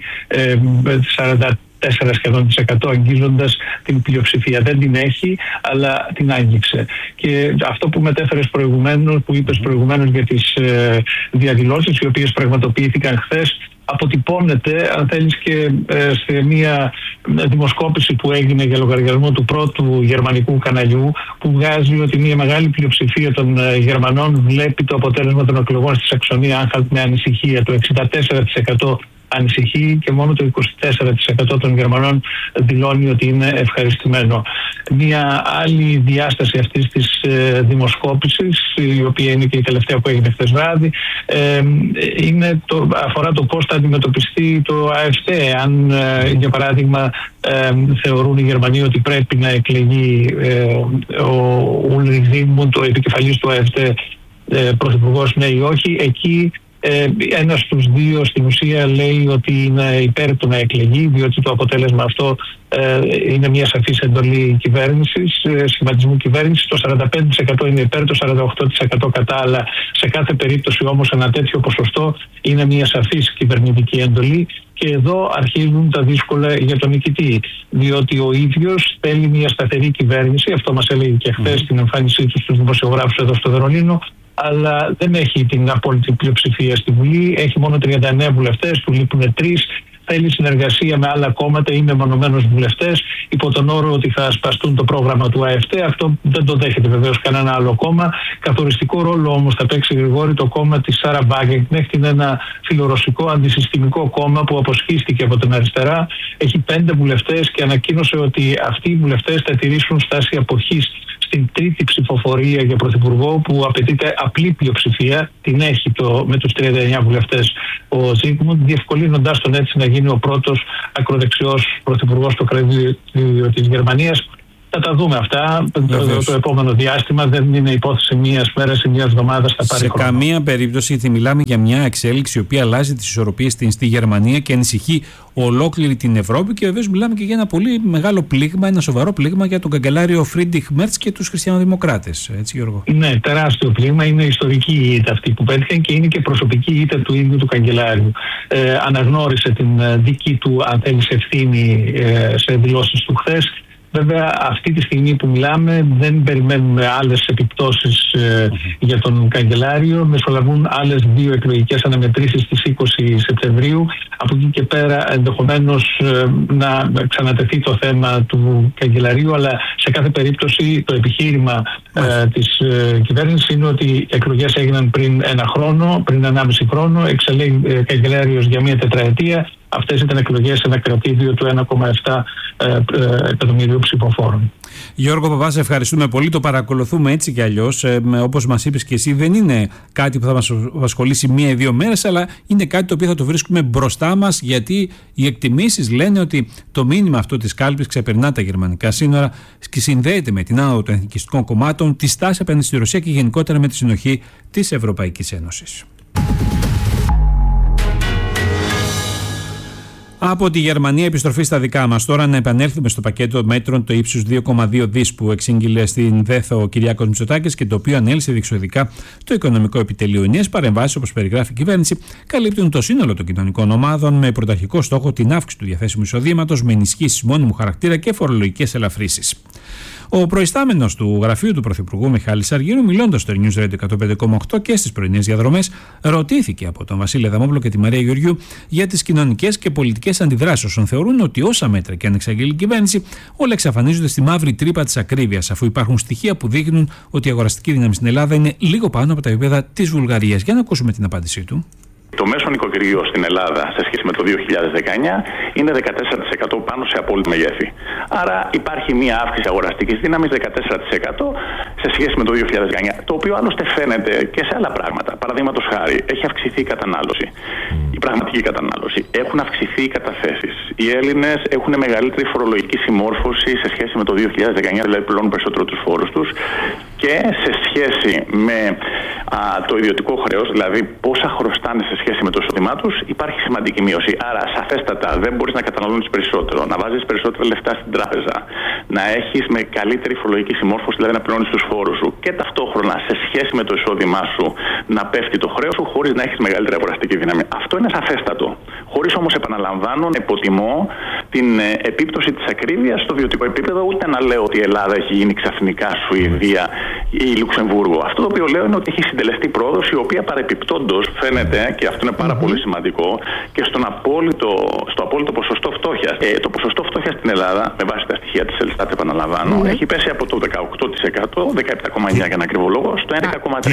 44 σχεδόν %, αγγίζοντας την πλειοψηφία. Δεν την έχει, αλλά την άγγιξε. Και αυτό που μετέφερες προηγουμένως, που είπες προηγουμένως για τις διαδηλώσεις οι οποίες πραγματοποιήθηκαν χθες, αποτυπώνεται, αν θέλεις, και σε μια δημοσκόπηση που έγινε για λογαριασμό του πρώτου γερμανικού καναλιού, που βγάζει ότι μια μεγάλη πλειοψηφία των Γερμανών βλέπει το αποτέλεσμα των εκλογών στη Σαξονία Anhalt με ανησυχία. Το 64% ανησυχεί και μόνο το 24% των Γερμανών δηλώνει ότι είναι ευχαριστημένο. Μια άλλη διάσταση αυτής της δημοσκόπησης, η οποία είναι και η τελευταία που έγινε χθες βράδυ, αφορά το πώς θα αντιμετωπιστεί το AfD. Αν, για παράδειγμα, θεωρούν οι Γερμανοί ότι πρέπει να εκλεγεί ο Ulrich Zygmunt, το επικεφαλής του AfD, πρωθυπουργός, ναι ή όχι. Εκεί ένας στους 2 στην ουσία λέει ότι είναι υπέρ του να εκλεγεί, διότι το αποτέλεσμα αυτό είναι μια σαφής εντολή κυβέρνησης, σχηματισμού κυβέρνησης. Το 45% είναι υπέρ, το 48% κατά, αλλά σε κάθε περίπτωση όμως ένα τέτοιο ποσοστό είναι μια σαφής κυβερνητική εντολή. Και εδώ αρχίζουν τα δύσκολα για τον νικητή, διότι ο ίδιος θέλει μια σταθερή κυβέρνηση, αυτό μας έλεγε και χθες στην εμφάνισή του στους δημοσιογράφους εδώ στο Βερολίνο, αλλά δεν έχει την απόλυτη πλειοψηφία στη Βουλή, έχει μόνο 39 βουλευτές, του λείπουν 3. θέλει συνεργασία με άλλα κόμματα ή με μονομένους βουλευτές υπό τον όρο ότι θα ασπαστούν το πρόγραμμα του ΑΕΦΤ. Αυτό δεν το δέχεται βεβαίως κανένα άλλο κόμμα. Καθοριστικό ρόλο όμως θα παίξει, Γρηγόρη, το κόμμα της Σάρα Βάγκενκνεχτ. Είναι ένα φιλορωσικό αντισυστημικό κόμμα που αποσχίστηκε από την αριστερά. Έχει 5 βουλευτές και ανακοίνωσε ότι αυτοί οι βουλευτές θα τηρήσουν στάση αποχής στην τρίτη ψηφοφορία για πρωθυπουργό, που απαιτείται απλή πλειοψηφία. Την έχει με τους 39 βουλευτές ο Ζίγμουντ, διευκολύνοντας τον έτσι να γίνει ο πρώτος ακροδεξιός πρωθυπουργός στο κρατήδιο της Γερμανίας. Θα τα δούμε αυτά το επόμενο διάστημα. Δεν είναι υπόθεση μιας μέρας ή μιας εβδομάδας. Θα πάρει χρόνο. Σε καμία περίπτωση, γιατί μιλάμε για μια εξέλιξη η οποία αλλάζει τις ισορροπίες στη Γερμανία και ανησυχεί ολόκληρη την Ευρώπη. Και βεβαίως μιλάμε και για ένα πολύ μεγάλο πλήγμα, ένα σοβαρό πλήγμα για τον καγκελάριο Φρίντριχ Μέρτς και τους χριστιανοδημοκράτες. Έτσι, Γιώργο. Ναι, τεράστιο πλήγμα. Είναι ιστορική η ήττα αυτή που πέτυχαν και είναι και προσωπική ήττα του ίδιου του καγκελάριου. Αναγνώρισε την δική του, αν θέλεις, ευθύνη σε δηλώσεις του χθες. Βέβαια, αυτή τη στιγμή που μιλάμε δεν περιμένουμε άλλες επιπτώσεις για τον καγκελάριο. Μεσολαβούν άλλες 2 εκλογικές αναμετρήσεις στις 20 Σεπτεμβρίου. Από εκεί και πέρα ενδεχομένως να ξανατεθεί το θέμα του καγκελαρίου, αλλά σε κάθε περίπτωση το επιχείρημα της κυβέρνησης είναι ότι οι εκλογές έγιναν πριν 1 χρόνο, πριν 1,5 χρόνο, εξελέγει καγκελάριος για 1 τετραετία. Αυτές ήταν εκλογές σε ένα κρατήδιο του 1,7 εκατομμυρίου ψηφοφόρων. Γιώργο Παπά, σε ευχαριστούμε πολύ. Το παρακολουθούμε έτσι κι αλλιώς. Όπως μας είπες και εσύ, δεν είναι κάτι που θα μας απασχολήσει 1 ή 2 μέρες, αλλά είναι κάτι το οποίο θα το βρίσκουμε μπροστά μας, γιατί οι εκτιμήσεις λένε ότι το μήνυμα αυτό της κάλπης ξεπερνά τα γερμανικά σύνορα και συνδέεται με την άνοδο των εθνικιστικών κομμάτων, τη στάση απέναντι στη Ρωσία και γενικότερα με τη συνοχή της Ευρωπαϊκής Ένωσης. Από τη Γερμανία, επιστροφή στα δικά μας. Τώρα να επανέλθουμε στο πακέτο μέτρων το ύψους 2,2 δις που εξήγηλε στην ΔΕΘ ο Κυριάκος Μητσοτάκης και το οποίο ανέλησε διεξοδικά το Οικονομικό Επιτελείο. Οι νέες παρεμβάσεις, όπως περιγράφει η κυβέρνηση, καλύπτουν το σύνολο των κοινωνικών ομάδων με πρωταρχικό στόχο την αύξηση του διαθέσιμου εισοδήματος με ενισχύσεις μόνιμου χαρακτήρα και φορολογικές ελαφρύσεις. Ο προϊστάμενος του γραφείου του Πρωθυπουργού Μιχάλης Αργύρου, μιλώντας στο News Radio 105,8 και στις πρωινές διαδρομές, ρωτήθηκε από τον Βασίλη Αδαμόπουλο και τη Μαρία Γεωργιού για τις κοινωνικές και πολιτικές αντιδράσεις, όσων θεωρούν ότι όσα μέτρα και αν εξαγγείλει η κυβέρνηση, όλα εξαφανίζονται στη μαύρη τρύπα της ακρίβειας, αφού υπάρχουν στοιχεία που δείχνουν ότι η αγοραστική δύναμη στην Ελλάδα είναι λίγο πάνω από τα επίπεδα της Βουλγαρίας. Για να ακούσουμε την απάντησή του. Το μέσο νοικοκυριό στην Ελλάδα σε σχέση με το 2019 είναι 14% πάνω σε απόλυτη μεγέθη. Άρα υπάρχει μια αύξηση αγοραστικής δύναμης 14% σε σχέση με το 2019, το οποίο άλλωστε φαίνεται και σε άλλα πράγματα. Παραδείγματος χάρη, έχει αυξηθεί η κατανάλωση, η πραγματική κατανάλωση, έχουν αυξηθεί οι καταθέσεις. Οι Έλληνες έχουν μεγαλύτερη φορολογική συμμόρφωση σε σχέση με το 2019, δηλαδή πληρώνουν περισσότερο τους φόρους τους, και σε σχέση με το ιδιωτικό χρέος, δηλαδή πόσα χρωστάνε σε σχέση με το εισόδημά τους, υπάρχει σημαντική μείωση. Άρα, σαφέστατα, δεν μπορείς να καταναλώνεις περισσότερο, να βάζεις περισσότερα λεφτά στην τράπεζα, να έχεις με καλύτερη φορολογική συμμόρφωση, δηλαδή να πληρώνεις τους φόρους σου, και ταυτόχρονα σε σχέση με το εισόδημά σου να πέφτει το χρέος σου χωρίς να έχεις μεγαλύτερη αγοραστική δύναμη. Αυτό είναι σαφέστατο. Χωρίς όμως, επαναλαμβάνω, να υποτιμώ την επίπτωση της ακρίβειας στο βιωτικό επίπεδο, ούτε να λέω ότι η Ελλάδα έχει γίνει ξαφνικά Σουηδία ή Λουξεμβούργο. Αυτό το οποίο λέω είναι ότι έχει συντελεστεί πρόοδος, η οποία παρεπιπτόντως φαίνεται, και αυτό είναι πάρα πολύ σημαντικό, και στο απόλυτο ποσοστό φτώχειας. Το ποσοστό φτώχειας στην Ελλάδα, με βάση τα στοιχεία της Ελστάτ, επαναλαμβάνω, έχει πέσει από το 18%, 17,9% για ένα ακριβό λόγο, στο 11,3%.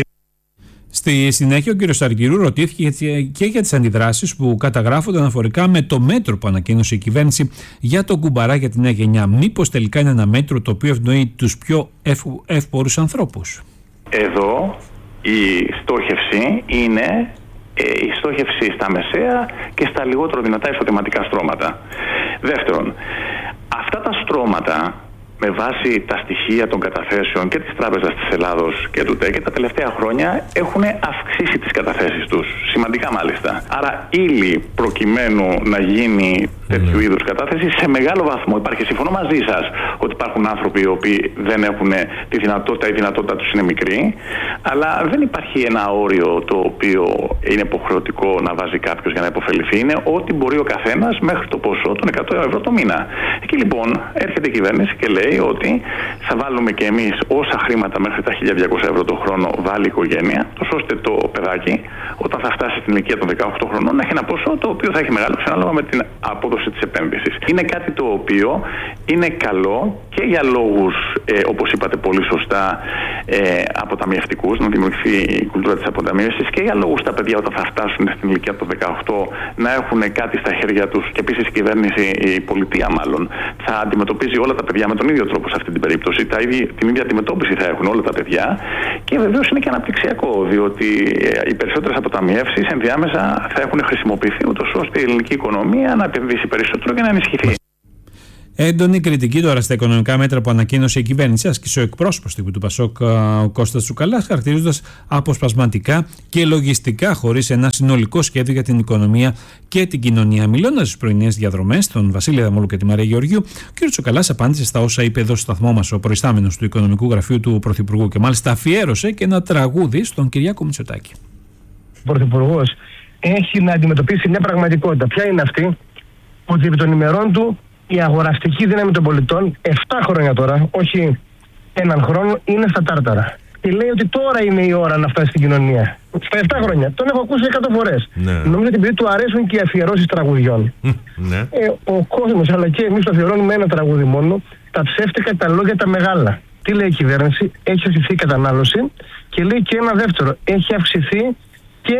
Στη συνέχεια, ο κ. Αργυρού ρωτήθηκε και για τις αντιδράσεις που καταγράφονται αναφορικά με το μέτρο που ανακοίνωσε η κυβέρνηση για τον κουμπαρά για τη νέα γενιά. Μήπως τελικά είναι ένα μέτρο το οποίο ευνοεί τους πιο εύπορους ανθρώπους? Εδώ η στόχευση είναι η στόχευση στα μεσαία και στα λιγότερο δυνατά εισοδηματικά στρώματα. Δεύτερον, αυτά τα στρώματα, με βάση τα στοιχεία των καταθέσεων και της Τράπεζας της Ελλάδος και του ΤΕΚΕ, τα τελευταία χρόνια έχουν αυξήσει τις καταθέσεις τους, σημαντικά μάλιστα. Άρα ύλη προκειμένου να γίνει τέτοιου είδους κατάθεση σε μεγάλο βαθμό υπάρχει. Συμφωνώ μαζί σας ότι υπάρχουν άνθρωποι οι οποίοι δεν έχουν τη δυνατότητα, η δυνατότητα τους είναι μικρή, αλλά δεν υπάρχει ένα όριο το οποίο είναι υποχρεωτικό να βάζει κάποιος για να υποφεληθεί. Είναι ό,τι μπορεί ο καθένας μέχρι το ποσό των 100 ευρώ το μήνα. Εκεί λοιπόν έρχεται η κυβέρνηση και λέει ότι θα βάλουμε και εμείς όσα χρήματα μέχρι τα 1.200 ευρώ το χρόνο βάλει η οικογένεια, τόσο ώστε το παιδάκι, όταν θα φτάσει στην ηλικία των 18 χρονών να έχει ένα ποσό το οποίο θα έχει μεγαλώσει ανάλογα με την απόδοση της επένδυσης. Είναι κάτι το οποίο είναι καλό και για λόγους, όπως είπατε πολύ σωστά, αποταμιευτικούς, να δημιουργηθεί η κουλτούρα της αποταμίευσης, και για λόγους τα παιδιά όταν θα φτάσουν στην ηλικία των 18 να έχουν κάτι στα χέρια τους, και επίσης η κυβέρνηση, η πολιτεία μάλλον, θα αντιμετωπίζει όλα τα παιδιά με τον ίδιο τρόπο σε αυτή την περίπτωση. Την ίδια αντιμετώπιση θα έχουν όλα τα παιδιά, και βεβαίως είναι και αναπτυξιακό, διότι οι περισσότερες αποταμιεύσεις ενδιάμεσα θα έχουν χρησιμοποιηθεί ούτως ώστε η ελληνική οικονομία να επενδύσει περισσότερο και να ενισχυθεί. Έντονη κριτική τώρα στα οικονομικά μέτρα που ανακοίνωσε η κυβέρνηση, άσκησε ο εκπρόσωπος τύπου του Πασόκ, ο Κώστας Τσουκαλάς, χαρακτηρίζοντας αποσπασματικά και λογιστικά χωρίς ένα συνολικό σχέδιο για την οικονομία και την κοινωνία. Μιλώντας στις πρωινές διαδρομές, τον Βασίλη Αδαμόλου και τη Μαρία Γεωργίου, ο κ. Τσουκαλάς απάντησε στα όσα είπε εδώ στο σταθμό μας ο προϊστάμενος του Οικονομικού Γραφείου του Πρωθυπουργού, και μάλιστα αφιέρωσε και ένα τραγούδι στον Κυριάκο Μητσοτάκη. Ο Πρωθυπουργός έχει να αντιμετωπίσει μια πραγματικότητα. Ποια είναι αυτή? Ότι επί των ημερών του η αγοραστική δύναμη των πολιτών, 7 χρόνια τώρα, όχι έναν χρόνο, είναι στα τάρταρα. Και λέει ότι τώρα είναι η ώρα να φτάσει στην κοινωνία. Στα 7 χρόνια. Τον έχω ακούσει 100 φορές. Ναι. Νομίζω ότι επειδή του αρέσουν και οι αφιερώσεις τραγουδιών. Ναι. Ο κόσμος, αλλά και εμείς, το αφιερώνουμε ένα τραγούδι μόνο. Τα ψεύτικα, τα λόγια τα μεγάλα. Τι λέει η κυβέρνηση? Έχει αυξηθεί η κατανάλωση, και λέει και ένα δεύτερο. Έχει αυξηθεί και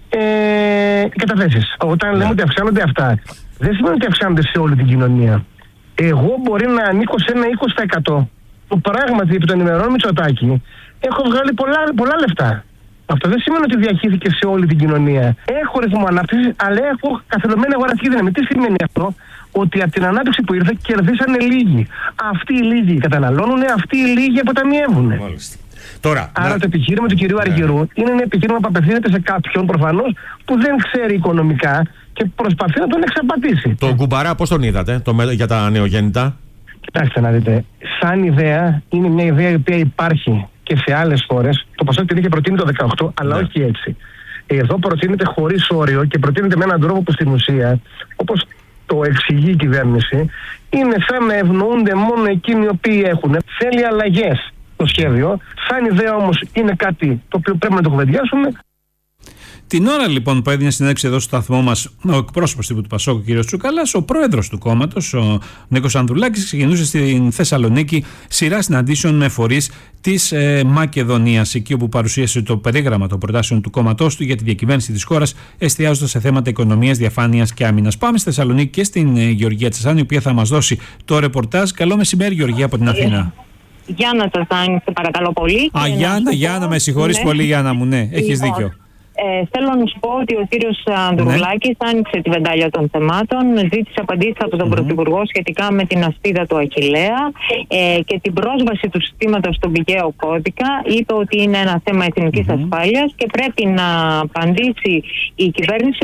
οι καταθέσεις. Όταν λέμε ότι αυξάνονται αυτά, δεν σημαίνει ότι αυξάνονται σε όλη την κοινωνία. Εγώ μπορεί να ανήκω σε ένα 20%. Που πράγματι επί των ημερών Μητσοτάκη έχω βγάλει πολλά λεφτά. Αυτό δεν σημαίνει ότι διαχύθηκε σε όλη την κοινωνία. Έχω ρυθμό ανάπτυξης, αλλά έχω καθελωμένη αγοραστική δύναμη. Τι σημαίνει αυτό? Ότι από την ανάπτυξη που ήρθε κερδίσανε λίγοι. Αυτοί οι λίγοι καταναλώνουν, αυτοί οι λίγοι αποταμιεύουν. Άρα το επιχείρημα του κυρίου Αργυρού είναι ένα επιχείρημα που απευθύνεται σε κάποιον προφανώς που δεν ξέρει οικονομικά και προσπαθεί να τον εξαπατήσει. Τον Κουμπαρά πώς τον είδατε για τα νεογέννητα? Κοιτάξτε να δείτε, σαν ιδέα είναι μια ιδέα η οποία υπάρχει και σε άλλες χώρες. Το Πασόκ την είχε προτείνει το 18, αλλά όχι έτσι. Εδώ προτείνεται χωρίς όριο και προτείνεται με έναν τρόπο που στην ουσία, όπως το εξηγεί η κυβέρνηση, είναι σαν να ευνοούνται μόνο εκείνοι οι οποίοι έχουν. Θέλει αλλαγές το σχέδιο. Σαν ιδέα όμως είναι κάτι το οποίο πρέπει να το κουβεντιάσουμε. Την ώρα λοιπόν που έδινε συνέντευξη εδώ στο σταθμό μας ο εκπρόσωπος τύπου του Πασόκ, ο κ. Τσουκαλάς, ο πρόεδρος του κόμματος, ο Νίκος Ανδρουλάκης, ξεκινούσε στην Θεσσαλονίκη σειρά συναντήσεων με φορείς της Μακεδονίας, εκεί όπου παρουσίασε το περίγραμμα των προτάσεων του κόμματός του για τη διακυβέρνηση της χώρας, εστιάζοντας σε θέματα οικονομίας, διαφάνειας και άμυνας. Πάμε στη Θεσσαλονίκη και στην Γεωργία Τσεσάνη, η οποία θα μας δώσει το ρεπορτάζ. Καλό μεσημέρι, Γεωργία, από την Αθήνα. Γιάννα Τσεσάνη, σε παρακαλώ πολύ. Γιάννα, με συγχωρείς πολύ, Γιάννα μου, ναι, έχεις δίκιο. Θέλω να σου πω ότι ο κύριος Ανδρουλάκης άνοιξε τη βεντάλια των θεμάτων, ζήτησε απαντήσεις από τον Πρωθυπουργό σχετικά με την ασπίδα του Αχιλλέα και την πρόσβαση του συστήματος στον πηγαίο κώδικα. Είπε ότι είναι ένα θέμα εθνικής ασφάλειας και πρέπει να απαντήσει η κυβέρνηση,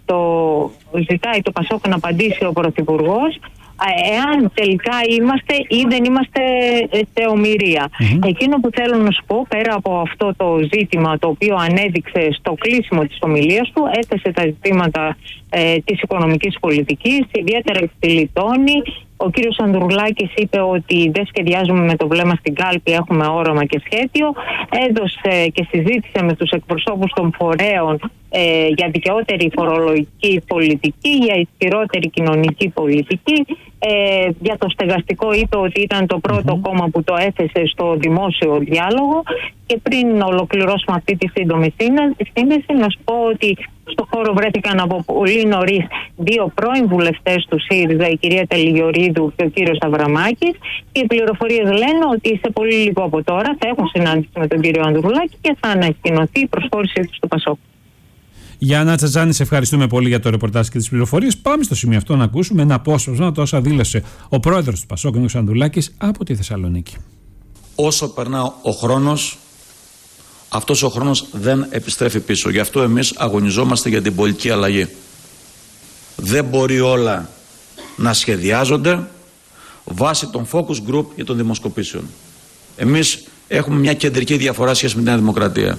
ζητάει το Πασόκ να απαντήσει ο Πρωθυπουργός, εάν τελικά είμαστε ή δεν είμαστε σε ομηρία. Εκείνο που θέλω να σου πω, πέρα από αυτό το ζήτημα το οποίο ανέδειξε στο κλείσιμο της ομιλίας του, έθεσε τα ζητήματα της οικονομικής πολιτικής, ιδιαίτερα στη Λιτώνη. Ο κύριος Ανδρουλάκης είπε ότι δεν σχεδιάζουμε με το βλέμμα στην κάλπη, έχουμε όραμα και σχέδιο. Έδωσε και συζήτησε με τους εκπροσώπους των φορέων για δικαιότερη φορολογική πολιτική, για ισχυρότερη κοινωνική πολιτική. Για το στεγαστικό είπε ότι ήταν το πρώτο κόμμα που το έθεσε στο δημόσιο διάλογο. Και πριν ολοκληρώσουμε αυτή τη σύντομη σύνδεση, να σου πω ότι στο χώρο βρέθηκαν από πολύ νωρίς 2 πρώην βουλευτές του ΣΥΡΙΖΑ, η κυρία Τελιγιορίδου και ο κύριος Αβραμάκης. Και οι πληροφορίες λένε ότι σε πολύ λίγο από τώρα θα έχουν συνάντηση με τον κύριο Ανδρουλάκη και θα ανακοινωθεί η προσχώρησή του στο Πασόκ. Γιάννα Τσατζάνη, σε ευχαριστούμε πολύ για το ρεπορτάζ και τις πληροφορίες. Πάμε στο σημείο αυτό να ακούσουμε ένα απόσπασμα το όσα δήλωσε ο πρόεδρος του Πασόκ, Νίκος Ανδρουλάκης, από τη Θεσσαλονίκη. Όσο περνά ο χρόνος, αυτός ο χρόνος δεν επιστρέφει πίσω. Γι' αυτό εμείς αγωνιζόμαστε για την πολιτική αλλαγή. Δεν μπορεί όλα να σχεδιάζονται βάσει των focus group και των δημοσκοπήσεων. Εμείς έχουμε μια κεντρική διαφορά σχέση με την Νέα Δημοκρατία.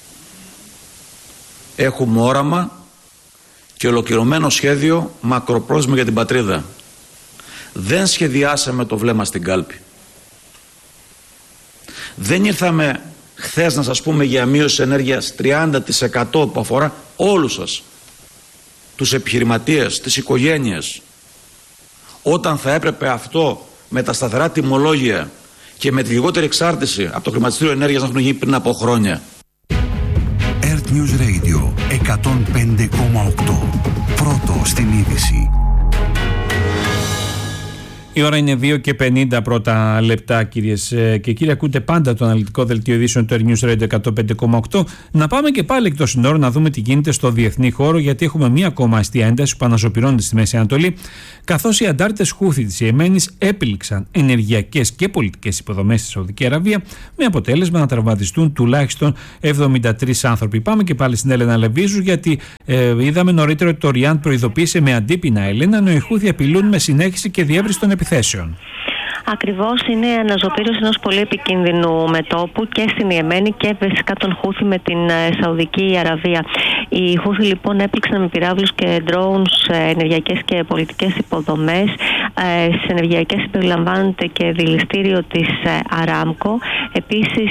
Έχουμε όραμα και ολοκληρωμένο σχέδιο μακροπρόθεσμο για την πατρίδα. Δεν σχεδιάσαμε το βλέμμα στην κάλπη. Δεν ήρθαμε Χθες να σας πούμε για μείωση ενέργειας 30% που αφορά όλους σας, τους επιχειρηματίες, τις οικογένειες, όταν θα έπρεπε αυτό με τα σταθερά τιμολόγια και με τη λιγότερη εξάρτηση από το χρηματιστήριο ενέργειας να έχουν γίνει πριν από χρόνια. Earth News Radio 105,8. Πρώτο στην είδηση. Η ώρα είναι 2 και 50 πρώτα λεπτά, κυρίες και κύριοι. Ακούτε πάντα το αναλυτικό δελτίο ειδήσεων του Air News Radio 105,8. Να πάμε και πάλι εκτός συνόρων να δούμε τι γίνεται στο διεθνή χώρο, γιατί έχουμε μία ακόμα αστεία ένταση που αναζωπυρώνεται στη Μέση Ανατολή, καθώς οι αντάρτες Χούθι της Ιεμένης έπληξαν ενεργειακές και πολιτικές υποδομές στη Σαουδική Αραβία, με αποτέλεσμα να τραυματιστούν τουλάχιστον 73 άνθρωποι. Πάμε και πάλι στην Έλενα Λεβίζου, γιατί είδαμε νωρίτερα ότι το Ριάντ προειδοποίησε με αντίπεινα Έλενα, ενώ οι Χούθι απειλούν με συνέχιση και διεύρυνση των επιθέσεων. Ακριβώς, είναι αναζωπήρωση ενός πολύ επικίνδυνου μετώπου και στην Ιεμένη και φυσικά τον Χούθι με την Σαουδική Αραβία. Οι Χούθι λοιπόν έπληξαν με πυράβλους και drones ενεργειακές και πολιτικές υποδομές. Στις ενεργειακές περιλαμβάνεται και δηληστήριο της Αράμκο, επίσης